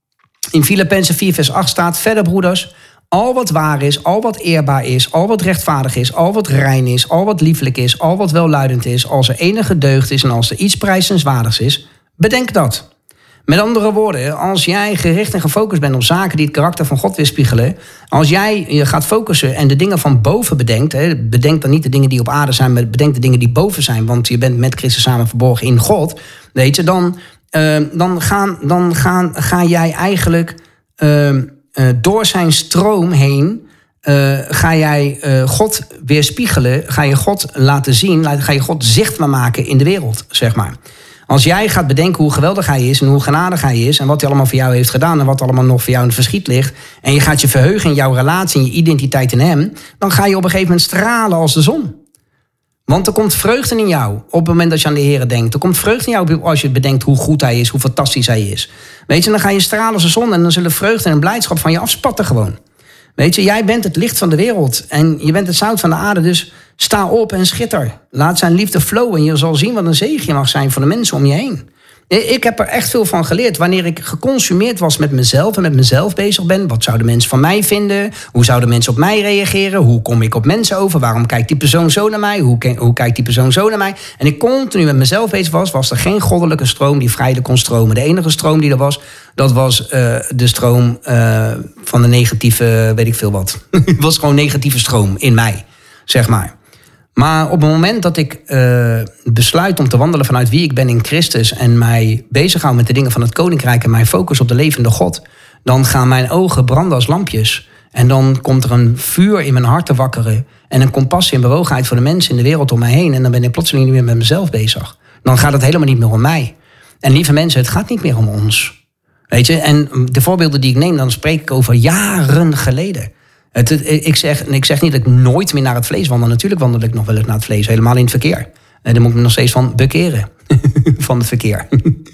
in Filippenzen vier vers acht staat, verder broeders, al wat waar is, al wat eerbaar is, al wat rechtvaardig is, al wat rein is, al wat lieflijk is, al wat welluidend is, als er enige deugd is en als er iets prijzenswaardigs is, bedenk dat. Met andere woorden, als jij gericht en gefocust bent op zaken die het karakter van God weerspiegelen, als jij je gaat focussen en de dingen van boven bedenkt, hè, bedenk dan niet de dingen die op aarde zijn, maar bedenk de dingen die boven zijn, want je bent met Christus samen verborgen in God, weet je, dan, uh, dan, gaan, dan gaan, ga jij eigenlijk uh, uh, door zijn stroom heen, uh, ga jij uh, God weerspiegelen, ga je God laten zien, ga je God zichtbaar maken in de wereld, zeg maar. Als jij gaat bedenken hoe geweldig hij is en hoe genadig hij is en wat hij allemaal voor jou heeft gedaan en wat allemaal nog voor jou in het verschiet ligt, en je gaat je verheugen in jouw relatie en je identiteit in hem, dan ga je op een gegeven moment stralen als de zon. Want er komt vreugde in jou op het moment dat je aan de Heer denkt. Er komt vreugde in jou als je bedenkt hoe goed hij is, hoe fantastisch hij is. Weet je, dan ga je stralen als de zon en dan zullen vreugde en blijdschap van je afspatten gewoon. Weet je, jij bent het licht van de wereld en je bent het zout van de aarde, dus sta op en schitter. Laat zijn liefde flowen en je zal zien wat een zegen je mag zijn voor de mensen om je heen. Ik heb er echt veel van geleerd. Wanneer ik geconsumeerd was met mezelf en met mezelf bezig ben. Wat zouden mensen van mij vinden? Hoe zouden mensen op mij reageren? Hoe kom ik op mensen over? Waarom kijkt die persoon zo naar mij? Hoe, hoe kijkt die persoon zo naar mij? En ik continu met mezelf bezig was, was er geen goddelijke stroom die vrijelijk kon stromen. De enige stroom die er was, dat was uh, de stroom uh, van de negatieve, weet ik veel wat. Het was gewoon negatieve stroom in mij, zeg maar. Maar op het moment dat ik uh, besluit om te wandelen vanuit wie ik ben in Christus en mij bezighoud met de dingen van het Koninkrijk en mijn focus op de levende God, dan gaan mijn ogen branden als lampjes. En dan komt er een vuur in mijn hart te wakkeren en een compassie en bewogenheid voor de mensen in de wereld om mij heen. En dan ben ik plotseling niet meer met mezelf bezig. Dan gaat het helemaal niet meer om mij. En lieve mensen, het gaat niet meer om ons. Weet je, en de voorbeelden die ik neem, dan spreek ik over jaren geleden. Het, het, ik, zeg, ik zeg niet dat ik nooit meer naar het vlees wandel. Natuurlijk wandel ik nog wel eens naar het vlees. Helemaal in het verkeer. En daar moet ik me nog steeds van bekeren. Van het verkeer.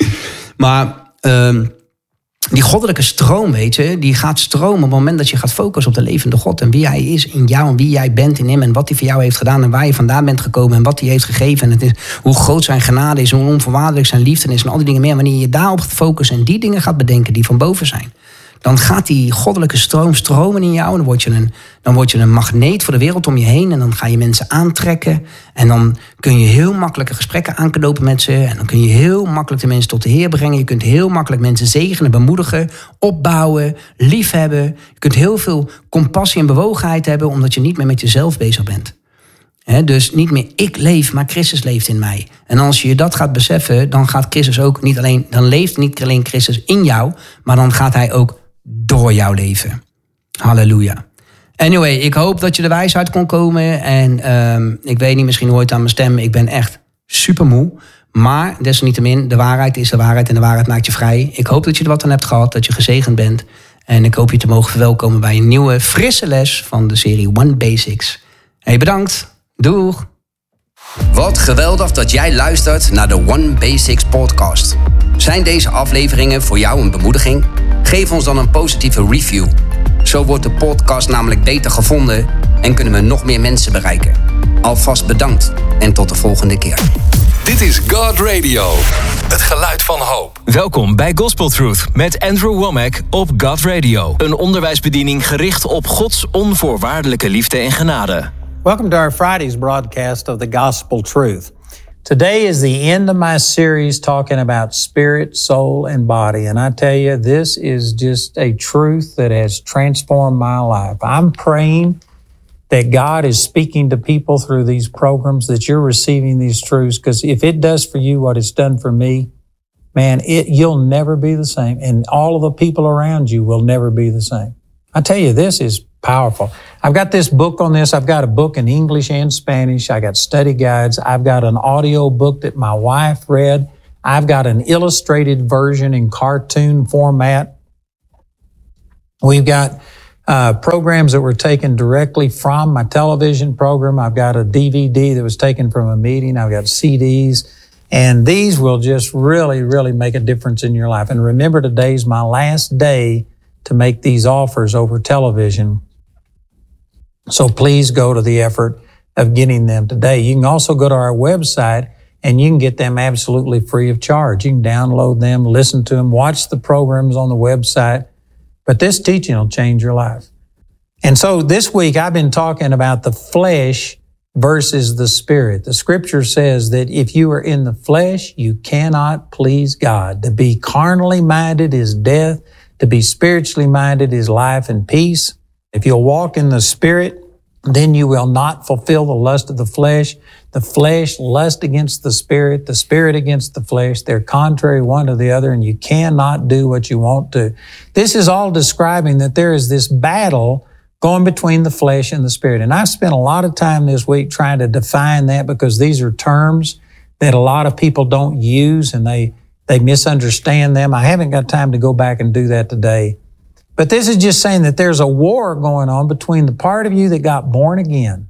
Maar uh, die goddelijke stroom, weet je, die gaat stromen op het moment dat je gaat focussen op de levende God. En wie hij is in jou en wie jij bent in hem. En wat hij voor jou heeft gedaan en waar je vandaan bent gekomen. En wat hij heeft gegeven. En het is, hoe groot zijn genade is. Hoe onvoorwaardelijk zijn liefde is. En al die dingen meer. Wanneer je daarop gaat focussen en die dingen gaat bedenken die van boven zijn. Dan gaat die goddelijke stroom stromen in jou. En dan word, je een, dan word je een magneet voor de wereld om je heen. En dan ga je mensen aantrekken. En dan kun je heel makkelijke gesprekken aanknopen met ze. En dan kun je heel makkelijk de mensen tot de Heer brengen. Je kunt heel makkelijk mensen zegenen, bemoedigen, opbouwen, liefhebben. Je kunt heel veel compassie en bewogenheid hebben, omdat je niet meer met jezelf bezig bent. He, dus niet meer ik leef, maar Christus leeft in mij. En als je dat gaat beseffen, dan gaat Christus ook niet alleen, dan leeft niet alleen Christus in jou, maar dan gaat hij ook door jouw leven. Halleluja. Anyway, ik hoop dat je de wijsheid kon komen. En um, ik weet niet, misschien hoor je het aan mijn stem. Ik ben echt super moe. Maar desalniettemin, de waarheid is de waarheid. En de waarheid maakt je vrij. Ik hoop dat je er wat aan hebt gehad. Dat je gezegend bent. En ik hoop je te mogen verwelkomen bij een nieuwe, frisse les van de serie One Basics. Hey, bedankt. Doeg. Wat geweldig dat jij luistert naar de One Basics podcast. Zijn deze afleveringen voor jou een bemoediging? Geef ons dan een positieve review. Zo wordt de podcast namelijk beter gevonden en kunnen we nog meer mensen bereiken. Alvast bedankt en tot de volgende keer. Dit is God Radio, het geluid van hoop. Welkom bij Gospel Truth met Andrew Womack op God Radio. Een onderwijsbediening gericht op Gods onvoorwaardelijke liefde en genade. Welcome to our Friday's broadcast of the Gospel Truth. Today is the end of my series talking about spirit, soul, and body. And I tell you, this is just a truth that has transformed my life. I'm praying that God is speaking to people through these programs, that you're receiving these truths, because if it does for you what it's done for me, man, it, you'll never be the same. And all of the people around you will never be the same. I tell you, this is powerful. I've got this book on this. I've got a book in English and Spanish. I got study guides. I've got an audio book that my wife read. I've got an illustrated version in cartoon format. We've got uh, programs that were taken directly from my television program. I've got a D V D that was taken from a meeting. I've got C Ds. And these will just really, really make a difference in your life. And remember, today's my last day to make these offers over television. So please go to the effort of getting them today. You can also go to our website and you can get them absolutely free of charge. You can download them, listen to them, watch the programs on the website. But this teaching will change your life. And so this week I've been talking about the flesh versus the spirit. The scripture says that if you are in the flesh, you cannot please God. To be carnally minded is death. To be spiritually minded is life and peace. If you'll walk in the Spirit, then you will not fulfill the lust of the flesh. The flesh lust against the Spirit, the Spirit against the flesh. They're contrary one to the other, and you cannot do what you want to. This is all describing that there is this battle going between the flesh and the Spirit. And I've spent a lot of time this week trying to define that, because these are terms that a lot of people don't use, and they, they misunderstand them. I haven't got time to go back and do that today. But this is just saying that there's a war going on between the part of you that got born again,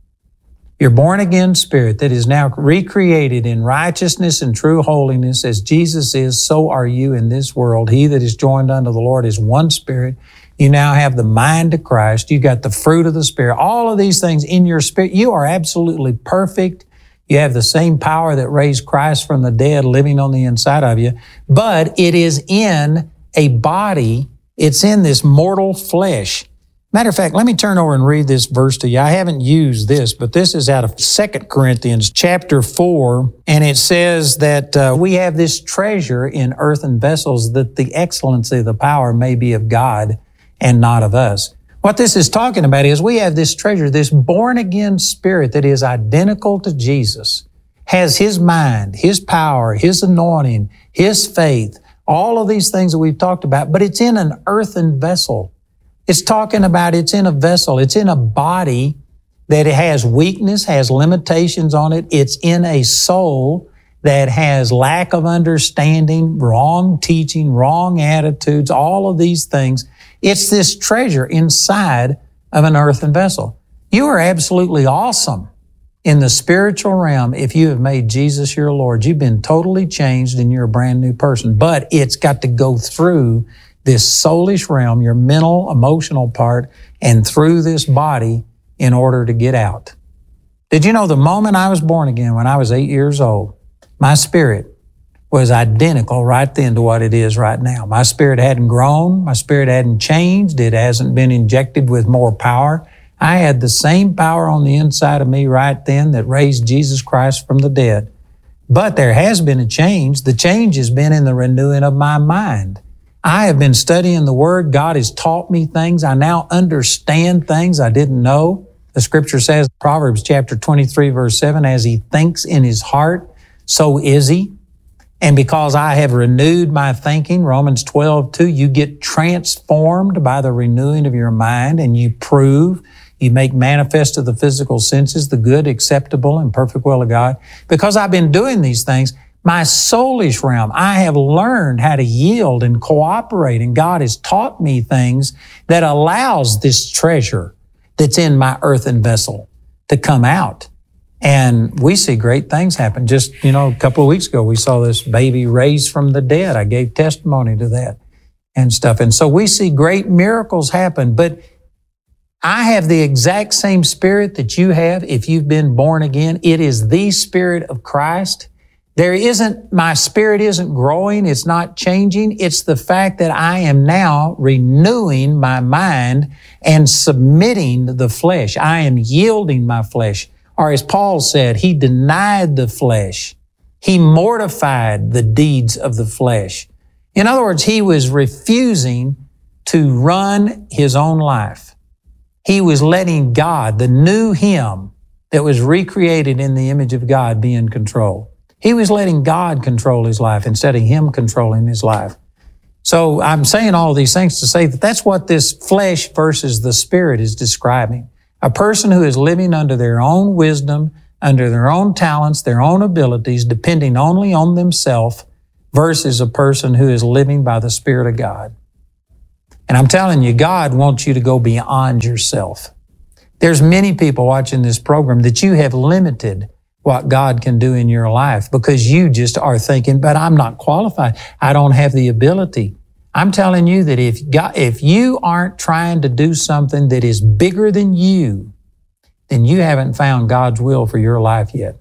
your born again spirit that is now recreated in righteousness and true holiness. As Jesus is, so are you in this world. He that is joined unto the Lord is one spirit. You now have the mind of Christ. You got the fruit of the Spirit. All of these things in your spirit. You are absolutely perfect. You have the same power that raised Christ from the dead living on the inside of you. But it is in a body. It's in this mortal flesh. Matter of fact, let me turn over and read this verse to you. I haven't used this, but this is out of Second Corinthians chapter four, and it says that uh, we have this treasure in earthen vessels, that the excellency of the power may be of God and not of us. What this is talking about is we have this treasure, this born-again spirit that is identical to Jesus, has His mind, His power, His anointing, His faith, all of these things that we've talked about, but it's in an earthen vessel. It's talking about it's in a vessel. It's in a body that it has weakness, has limitations on it. It's in a soul that has lack of understanding, wrong teaching, wrong attitudes, all of these things. It's this treasure inside of an earthen vessel. You are absolutely awesome in the spiritual realm if you have made Jesus your Lord. You've been totally changed and you're a brand new person. But it's got to go through this soulish realm, your mental, emotional part, and through this body in order to get out. Did you know the moment I was born again, when I was eight years old, my spirit was identical right then to what it is right now. My spirit hadn't grown. My spirit hadn't changed. It hasn't been injected with more power. I had the same power on the inside of me right then that raised Jesus Christ from the dead. But there has been a change. The change has been in the renewing of my mind. I have been studying the Word. God has taught me things. I now understand things I didn't know. The scripture says, Proverbs chapter twenty-three, verse seven, as he thinks in his heart, so is he. And because I have renewed my thinking, Romans twelve, two, you get transformed by the renewing of your mind, and you prove, you make manifest to the physical senses the good, acceptable, and perfect will of God. Because I've been doing these things, my soulish realm, I have learned how to yield and cooperate, and God has taught me things that allows this treasure that's in my earthen vessel to come out. And we see great things happen. Just, you know, a couple of weeks ago, we saw this baby raised from the dead. I gave testimony to that and stuff. And so we see great miracles happen. But I have the exact same spirit that you have if you've been born again. It is the Spirit of Christ. There isn't, my spirit isn't growing. It's not changing. It's the fact that I am now renewing my mind and submitting the flesh. I am yielding my flesh. Or as Paul said, he denied the flesh. He mortified the deeds of the flesh. In other words, he was refusing to run his own life. He was letting God, the new him that was recreated in the image of God, be in control. He was letting God control his life instead of him controlling his life. So I'm saying all these things to say that that's what this flesh versus the spirit is describing. A person who is living under their own wisdom, under their own talents, their own abilities, depending only on themselves, versus a person who is living by the Spirit of God. And I'm telling you, God wants you to go beyond yourself. There's many people watching this program that you have limited what God can do in your life because you just are thinking, but I'm not qualified. I don't have the ability. I'm telling you that if God, if you aren't trying to do something that is bigger than you, then you haven't found God's will for your life yet.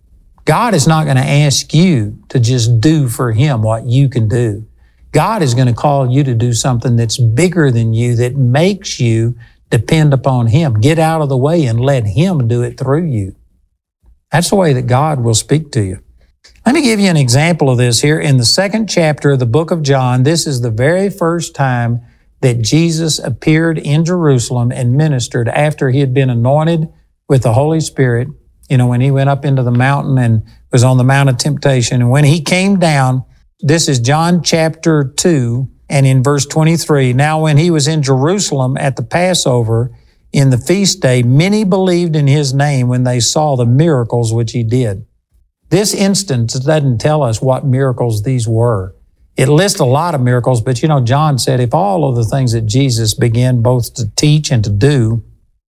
God is not going to ask you to just do for Him what you can do. God is going to call you to do something that's bigger than you, that makes you depend upon Him. Get out of the way and let Him do it through you. That's the way that God will speak to you. Let me give you an example of this here. In the second chapter of the book of John, this is the very first time that Jesus appeared in Jerusalem and ministered after He had been anointed with the Holy Spirit. You know, when He went up into the mountain and was on the Mount of Temptation. And when He came down, this is John chapter two, and in verse twenty-three, now when He was in Jerusalem at the Passover, in the feast day, many believed in His name when they saw the miracles which He did. This instance doesn't tell us what miracles these were. It lists a lot of miracles, but you know, John said if all of the things that Jesus began both to teach and to do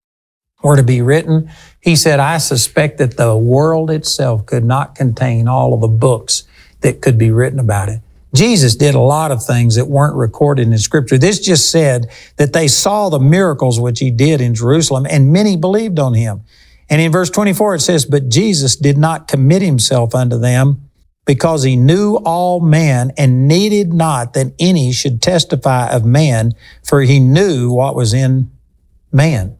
were to be written, he said, I suspect that the world itself could not contain all of the books that could be written about it. Jesus did a lot of things that weren't recorded in Scripture. This just said that they saw the miracles which He did in Jerusalem, and many believed on Him. And in verse twenty-four, it says, but Jesus did not commit Himself unto them, because He knew all men, and needed not that any should testify of man, for He knew what was in man.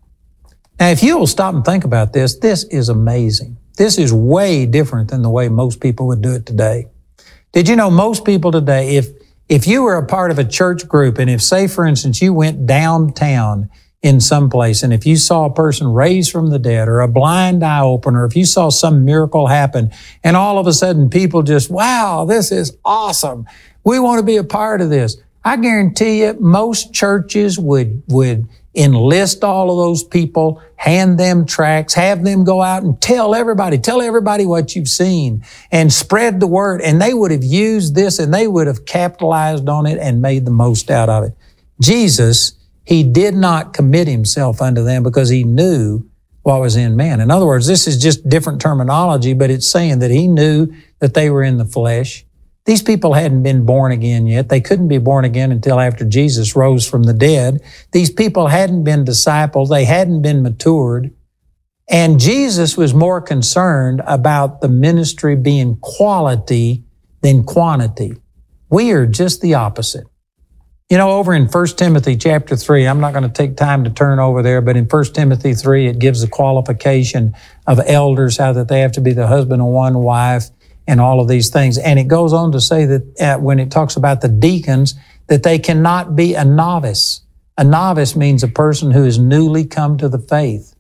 Now, if you will stop and think about this, this is amazing. This is way different than the way most people would do it today. Did you know most people today, if if you were a part of a church group, and if, say, for instance, you went downtown in some place, and if you saw a person raised from the dead, or a blind eye open, or if you saw some miracle happen, and all of a sudden people just, wow, this is awesome. We want to be a part of this. I guarantee you, most churches would would enlist all of those people, hand them tracts, have them go out and tell everybody, tell everybody what you've seen, and spread the word. And they would have used this, and they would have capitalized on it and made the most out of it. Jesus, He did not commit Himself unto them because He knew what was in man. In other words, this is just different terminology, but it's saying that He knew that they were in the flesh. These people hadn't been born again yet. They couldn't be born again until after Jesus rose from the dead. These people hadn't been discipled. They hadn't been matured. And Jesus was more concerned about the ministry being quality than quantity. We are just the opposite. You know, over in First Timothy chapter three, I'm not going to take time to turn over there, but in First Timothy three, it gives the qualification of elders, how that they have to be the husband of one wife, and all of these things. And it goes on to say that uh, when it talks about the deacons, that they cannot be a novice. A novice means a person who is newly come to the faith.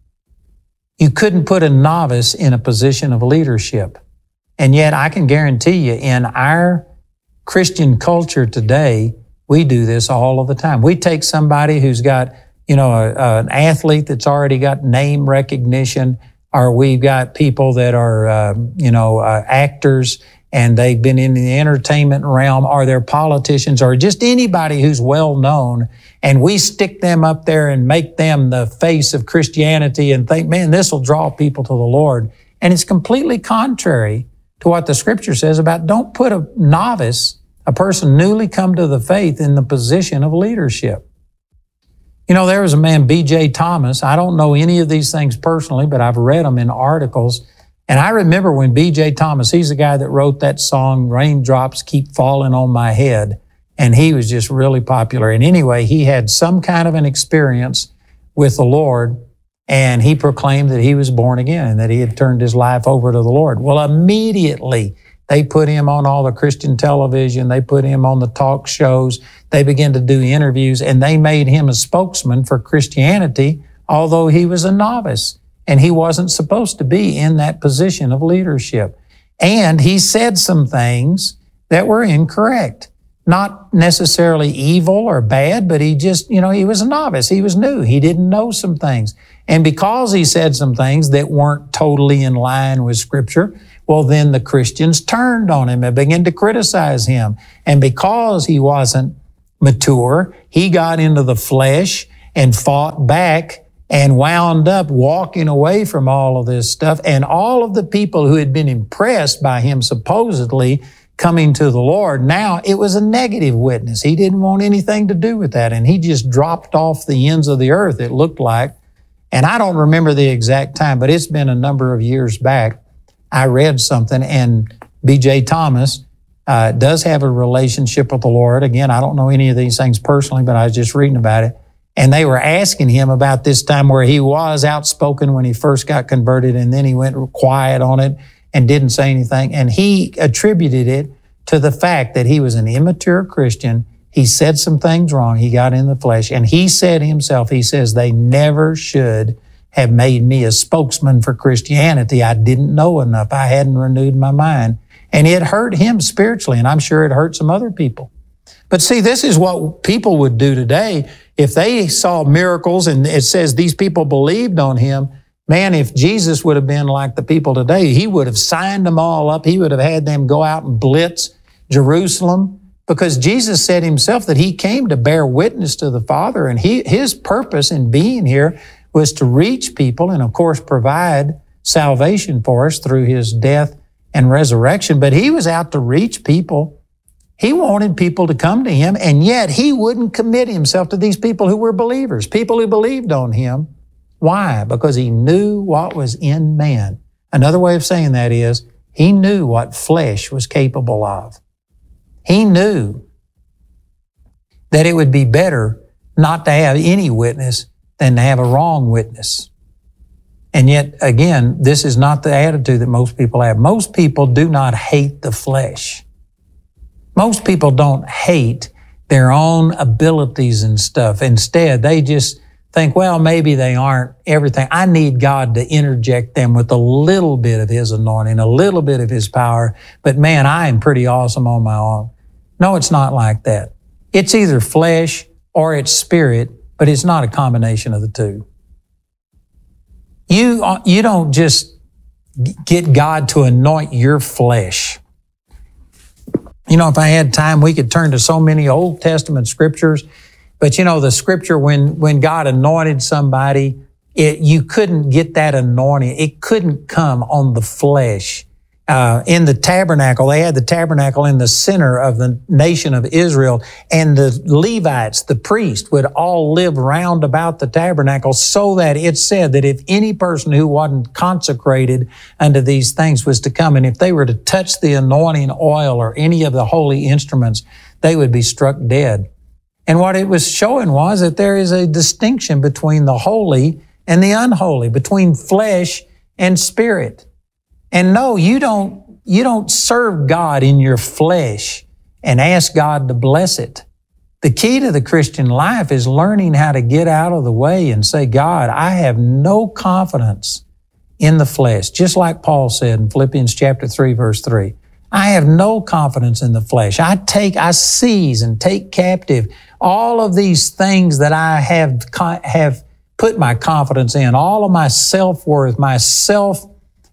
You couldn't put a novice in a position of leadership. And yet I can guarantee you, in our Christian culture today, we do this all of the time. We take somebody who's got, you know, a, a, an athlete that's already got name recognition, or we've got people that are, uh, you know, uh, actors, and they've been in the entertainment realm, or they're politicians, or just anybody who's well known, and we stick them up there and make them the face of Christianity and think, man, this will draw people to the Lord. And it's completely contrary to what the Scripture says about don't put a novice, a person newly come to the faith, in the position of leadership. You know, there was a man, B J Thomas. I don't know any of these things personally, but I've read them in articles. And I remember when B J Thomas, he's the guy that wrote that song, Raindrops Keep Falling on My Head. And he was just really popular. And anyway, he had some kind of an experience with the Lord, and he proclaimed that he was born again and that he had turned his life over to the Lord. Well, immediately they put him on all the Christian television. They put him on the talk shows. They began to do interviews, and they made him a spokesman for Christianity, although he was a novice and he wasn't supposed to be in that position of leadership. And he said some things that were incorrect. Not necessarily evil or bad, but he just, you know, he was a novice. He was new. He didn't know some things. And because he said some things that weren't totally in line with Scripture, well, then the Christians turned on him and began to criticize him. And because he wasn't mature, he got into the flesh and fought back and wound up walking away from all of this stuff. And all of the people who had been impressed by him supposedly coming to the Lord, now it was a negative witness. He didn't want anything to do with that. And he just dropped off the ends of the earth, it looked like. And I don't remember the exact time, but it's been a number of years back. I read something, and B J Thomas uh, does have a relationship with the Lord. Again, I don't know any of these things personally, but I was just reading about it. And they were asking him about this time where he was outspoken when he first got converted, and then he went quiet on it and didn't say anything. And he attributed it to the fact that he was an immature Christian. He said some things wrong. He got in the flesh. And he said himself, he says, they never should have made me a spokesman for Christianity. I didn't know enough. I hadn't renewed my mind. And it hurt him spiritually, and I'm sure it hurt some other people. But see, this is what people would do today. If they saw miracles and it says these people believed on him, man, if Jesus would have been like the people today, he would have signed them all up. He would have had them go out and blitz Jerusalem, because Jesus said himself that he came to bear witness to the Father, and he, his purpose in being here was to reach people and, of course, provide salvation for us through his death and resurrection. But he was out to reach people. He wanted people to come to him, and yet he wouldn't commit himself to these people who were believers, people who believed on him. Why? Because he knew what was in man. Another way of saying that is he knew what flesh was capable of. He knew that it would be better not to have any witness than to have a wrong witness. And yet, again, this is not the attitude that most people have. Most people do not hate the flesh. Most people don't hate their own abilities and stuff. Instead, they just think, well, maybe they aren't everything. I need God to interject them with a little bit of his anointing, a little bit of his power. But man, I am pretty awesome on my own. No, it's not like that. It's either flesh or it's spirit, but it's not a combination of the two. You, you don't just get God to anoint your flesh. You know, if I had time, we could turn to so many Old Testament scriptures. But you know, the scripture, when, when God anointed somebody, it, you couldn't get that anointing. It couldn't come on the flesh. Uh, in the tabernacle, they had the tabernacle in the center of the nation of Israel, and the Levites, the priests, would all live round about the tabernacle, so that it said that if any person who wasn't consecrated unto these things was to come, and if they were to touch the anointing oil or any of the holy instruments, they would be struck dead. And what it was showing was that there is a distinction between the holy and the unholy, between flesh and spirit. And no, you don't, you don't serve God in your flesh and ask God to bless it. The key to the Christian life is learning how to get out of the way and say, God, I have no confidence in the flesh. Just like Paul said in Philippians chapter three, verse three. I have no confidence in the flesh. I take, I seize and take captive all of these things that I have, have put my confidence in, all of my self-worth, my self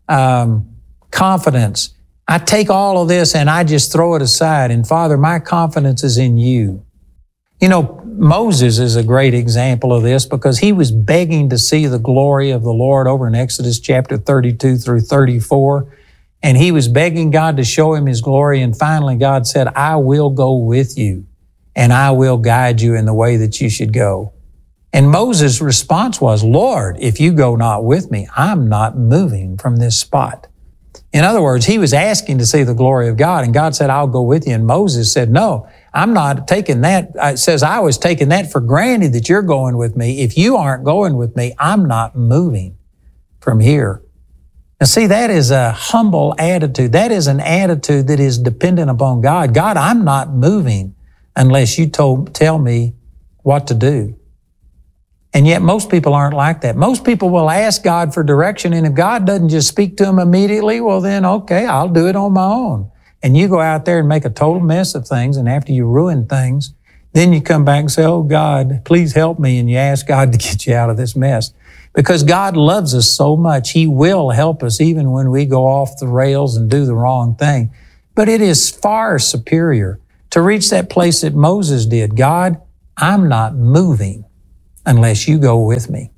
Um, confidence. I take all of this and I just throw it aside. And Father, my confidence is in you. You know, Moses is a great example of this, because he was begging to see the glory of the Lord over in Exodus chapter thirty-two through thirty-four. And he was begging God to show him his glory. And finally, God said, I will go with you and I will guide you in the way that you should go. And Moses' response was, Lord, if you go not with me, I'm not moving from this spot. In other words, he was asking to see the glory of God, and God said, I'll go with you. And Moses said, no, I'm not taking that. It says, I was taking that for granted that you're going with me. If you aren't going with me, I'm not moving from here. Now see, that is a humble attitude. That is an attitude that is dependent upon God. God, I'm not moving unless you told, tell me what to do. And yet most people aren't like that. Most people will ask God for direction, and if God doesn't just speak to them immediately, well then, okay, I'll do it on my own. And you go out there and make a total mess of things, and after you ruin things, then you come back and say, oh God, please help me, and you ask God to get you out of this mess. Because God loves us so much, He will help us even when we go off the rails and do the wrong thing. But it is far superior to reach that place that Moses did. God, I'm not moving unless you go with me.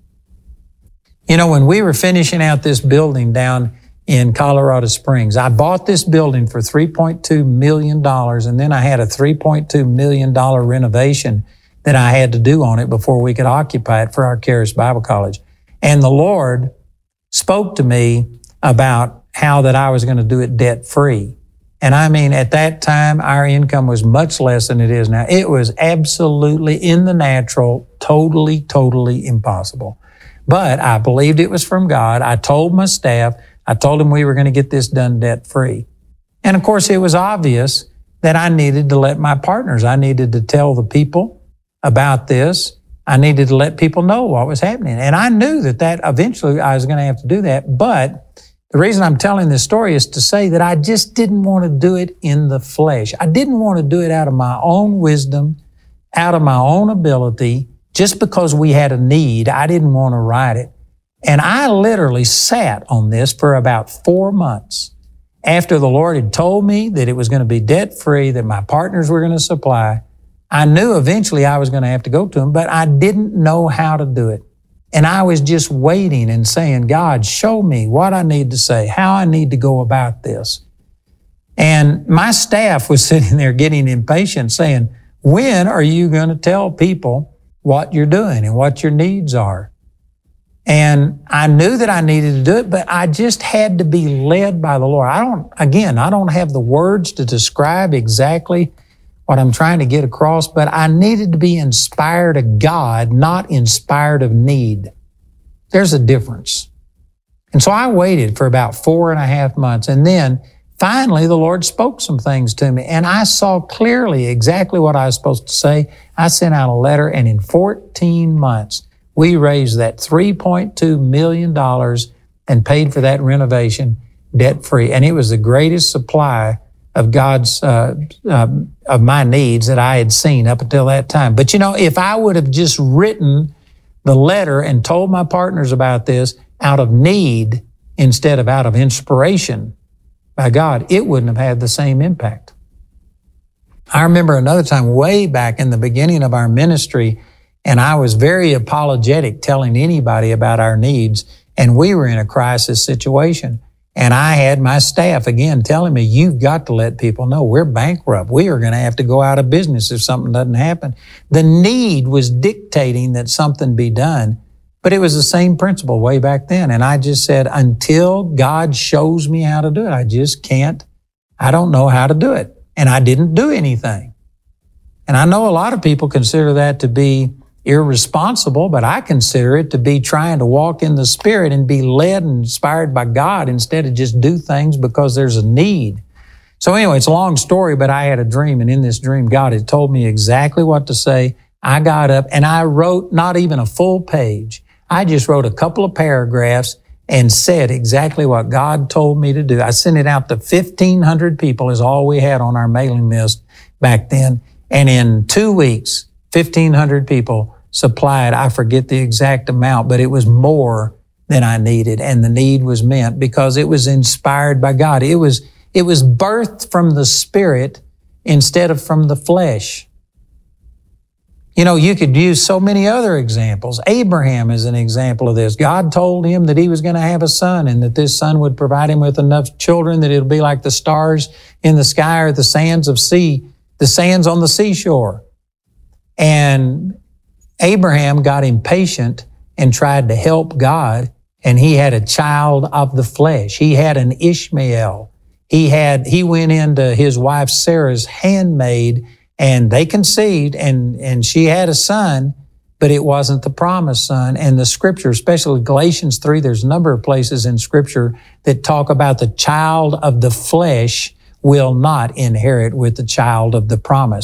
You know, when we were finishing out this building down in Colorado Springs, I bought this building for three point two million dollars, and then I had a three point two million dollars renovation that I had to do on it before we could occupy it for our Charis Bible College. And the Lord spoke to me about how that I was going to do it debt-free. And I mean, at that time, our income was much less than it is now. It was absolutely in the natural, totally, totally impossible. But I believed it was from God. I told my staff, I told them we were going to get this done debt-free. And of course, it was obvious that I needed to let my partners, I needed to tell the people about this. I needed to let people know what was happening. And I knew that that eventually I was going to have to do that. But the reason I'm telling this story is to say that I just didn't want to do it in the flesh. I didn't want to do it out of my own wisdom, out of my own ability, just because we had a need. I didn't want to write it. And I literally sat on this for about four months after the Lord had told me that it was going to be debt-free, that my partners were going to supply. I knew eventually I was going to have to go to them, but I didn't know how to do it. And I was just waiting and saying, God, show me what I need to say, how I need to go about this. And my staff was sitting there getting impatient saying, when are you going to tell people what you're doing and what your needs are? And I knew that I needed to do it, but I just had to be led by the Lord. I don't, again, I don't have the words to describe exactly what I'm trying to get across, but I needed to be inspired of God, not inspired of need. There's a difference. And so I waited for about four and a half months, and then finally the Lord spoke some things to me, and I saw clearly exactly what I was supposed to say. I sent out a letter, and in fourteen months, we raised that three point two million dollars and paid for that renovation debt-free. And it was the greatest supply of God's, uh, uh, of my needs that I had seen up until that time. But you know, if I would have just written the letter and told my partners about this out of need instead of out of inspiration by God, it wouldn't have had the same impact. I remember another time way back in the beginning of our ministry, and I was very apologetic telling anybody about our needs, and we were in a crisis situation. And I had my staff, again, telling me, you've got to let people know we're bankrupt. We are going to have to go out of business if something doesn't happen. The need was dictating that something be done, but it was the same principle way back then. And I just said, until God shows me how to do it, I just can't, I don't know how to do it. And I didn't do anything. And I know a lot of people consider that to be irresponsible, but I consider it to be trying to walk in the Spirit and be led and inspired by God instead of just do things because there's a need. So anyway, it's a long story, but I had a dream, and in this dream, God had told me exactly what to say. I got up and I wrote not even a full page. I just wrote a couple of paragraphs and said exactly what God told me to do. I sent it out to fifteen hundred people is all we had on our mailing list back then. And in two weeks, fifteen hundred people supplied, I forget the exact amount, but it was more than I needed. And the need was met because it was inspired by God. It was, it was birthed from the Spirit instead of from the flesh. You know, you could use so many other examples. Abraham is an example of this. God told him that he was going to have a son and that this son would provide him with enough children that it'll be like the stars in the sky or the sands of sea, the sands on the seashore. And Abraham got impatient and tried to help God, and he had a child of the flesh. He had an Ishmael. He had, he went into his wife Sarah's handmaid, and they conceived, and, and she had a son, but it wasn't the promised son. And the scripture, especially Galatians three, there's a number of places in scripture that talk about the child of the flesh will not inherit with the child of the promise.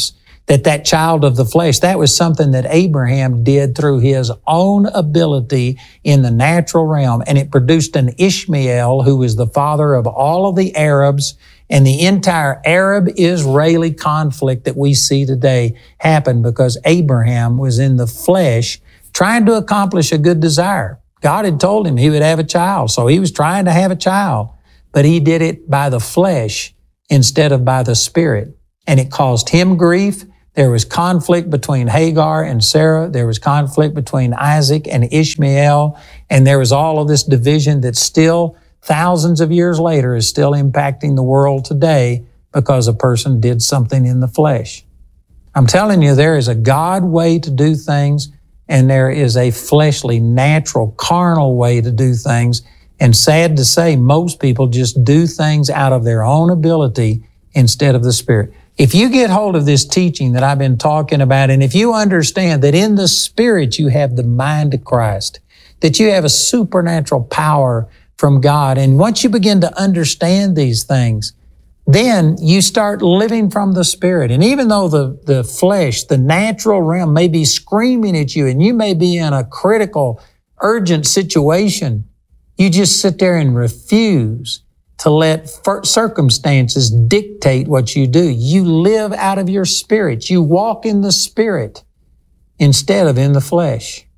that that child of the flesh, that was something that Abraham did through his own ability in the natural realm. And it produced an Ishmael who was the father of all of the Arabs, and the entire Arab-Israeli conflict that we see today happened because Abraham was in the flesh trying to accomplish a good desire. God had told him he would have a child, so he was trying to have a child, but he did it by the flesh instead of by the spirit. And it caused him grief. There was conflict between Hagar and Sarah. There was conflict between Isaac and Ishmael. And there was all of this division that still, thousands of years later, is still impacting the world today because a person did something in the flesh. I'm telling you, there is a God way to do things, and there is a fleshly, natural, carnal way to do things. And sad to say, most people just do things out of their own ability instead of the Spirit. If you get hold of this teaching that I've been talking about, and if you understand that in the Spirit you have the mind of Christ, that you have a supernatural power from God, and once you begin to understand these things, then you start living from the Spirit. And even though the, the flesh, the natural realm may be screaming at you, and you may be in a critical, urgent situation, you just sit there and refuse to let circumstances dictate what you do. You live out of your spirit. You walk in the Spirit instead of in the flesh.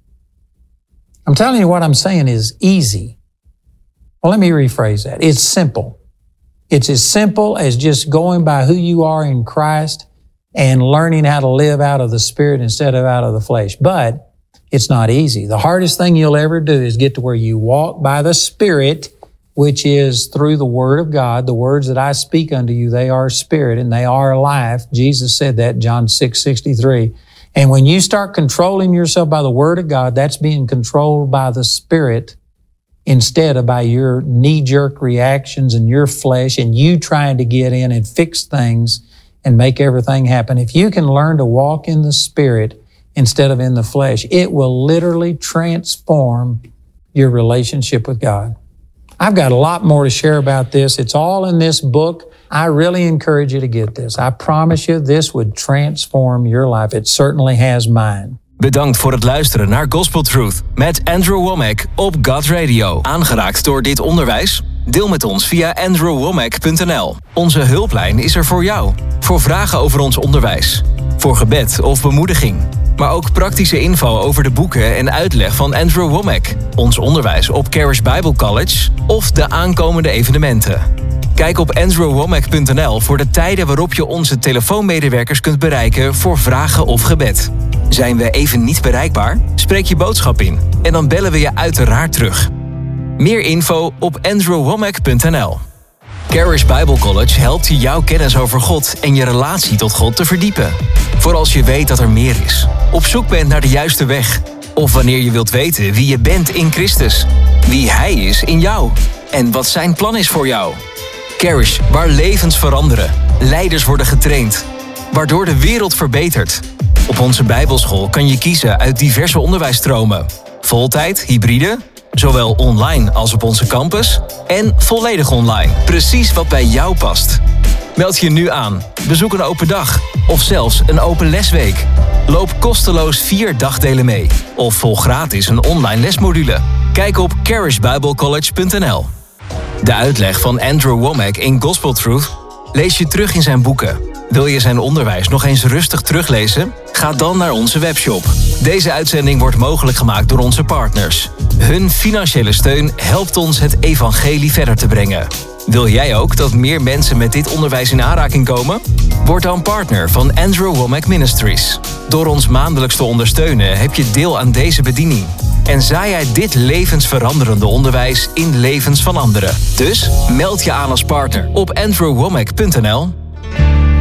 I'm telling you, what I'm saying is easy. Well, let me rephrase that. It's simple. It's as simple as just going by who you are in Christ and learning how to live out of the Spirit instead of out of the flesh. But it's not easy. The hardest thing you'll ever do is get to where you walk by the Spirit, which is through the Word of God. The words that I speak unto you, they are spirit and they are life. Jesus said that, John six sixty-three. And when you start controlling yourself by the Word of God, that's being controlled by the Spirit instead of by your knee-jerk reactions and your flesh and you trying to get in and fix things and make everything happen. If you can learn to walk in the Spirit instead of in the flesh, it will literally transform your relationship with God. I've got a lot more to share about this. It's all in this book. I really encourage you to get this. I promise you, this would transform your life. It certainly has mine. Bedankt voor het luisteren naar Gospel Truth met Andrew Wommack op God Radio. Aangeraakt door dit onderwijs? Deel met ons via andrew wommack punt n l. Onze hulplijn is er voor jou. Voor vragen over ons onderwijs. Voor gebed of bemoediging. Maar ook praktische info over de boeken en uitleg van Andrew Wommack, ons onderwijs op Charis Bible College of de aankomende evenementen. Kijk op andrew wommack punt n l voor de tijden waarop je onze telefoonmedewerkers kunt bereiken voor vragen of gebed. Zijn we even niet bereikbaar? Spreek je boodschap in en dan bellen we je uiteraard terug. Meer info op andrew wommack punt n l. Charis Bible College helpt je jouw kennis over God en je relatie tot God te verdiepen. Voor als je weet dat er meer is, op zoek bent naar de juiste weg, of wanneer je wilt weten wie je bent in Christus, wie Hij is in jou en wat Zijn plan is voor jou. Charis, waar levens veranderen, leiders worden getraind, waardoor de wereld verbetert. Op onze Bijbelschool kan je kiezen uit diverse onderwijsstromen. Voltijd, hybride, zowel online als op onze campus en volledig online. Precies wat bij jou past. Meld je nu aan, bezoek een open dag of zelfs een open lesweek. Loop kosteloos vier dagdelen mee of volg gratis een online lesmodule. Kijk op charis bible college punt n l. De uitleg van Andrew Wommack in Gospel Truth lees je terug in zijn boeken. Wil je zijn onderwijs nog eens rustig teruglezen? Ga dan naar onze webshop. Deze uitzending wordt mogelijk gemaakt door onze partners. Hun financiële steun helpt ons het evangelie verder te brengen. Wil jij ook dat meer mensen met dit onderwijs in aanraking komen? Word dan partner van Andrew Wommack Ministries. Door ons maandelijks te ondersteunen heb je deel aan deze bediening. En zaai jij dit levensveranderende onderwijs in levens van anderen. Dus meld je aan als partner op andrew wommack punt n l.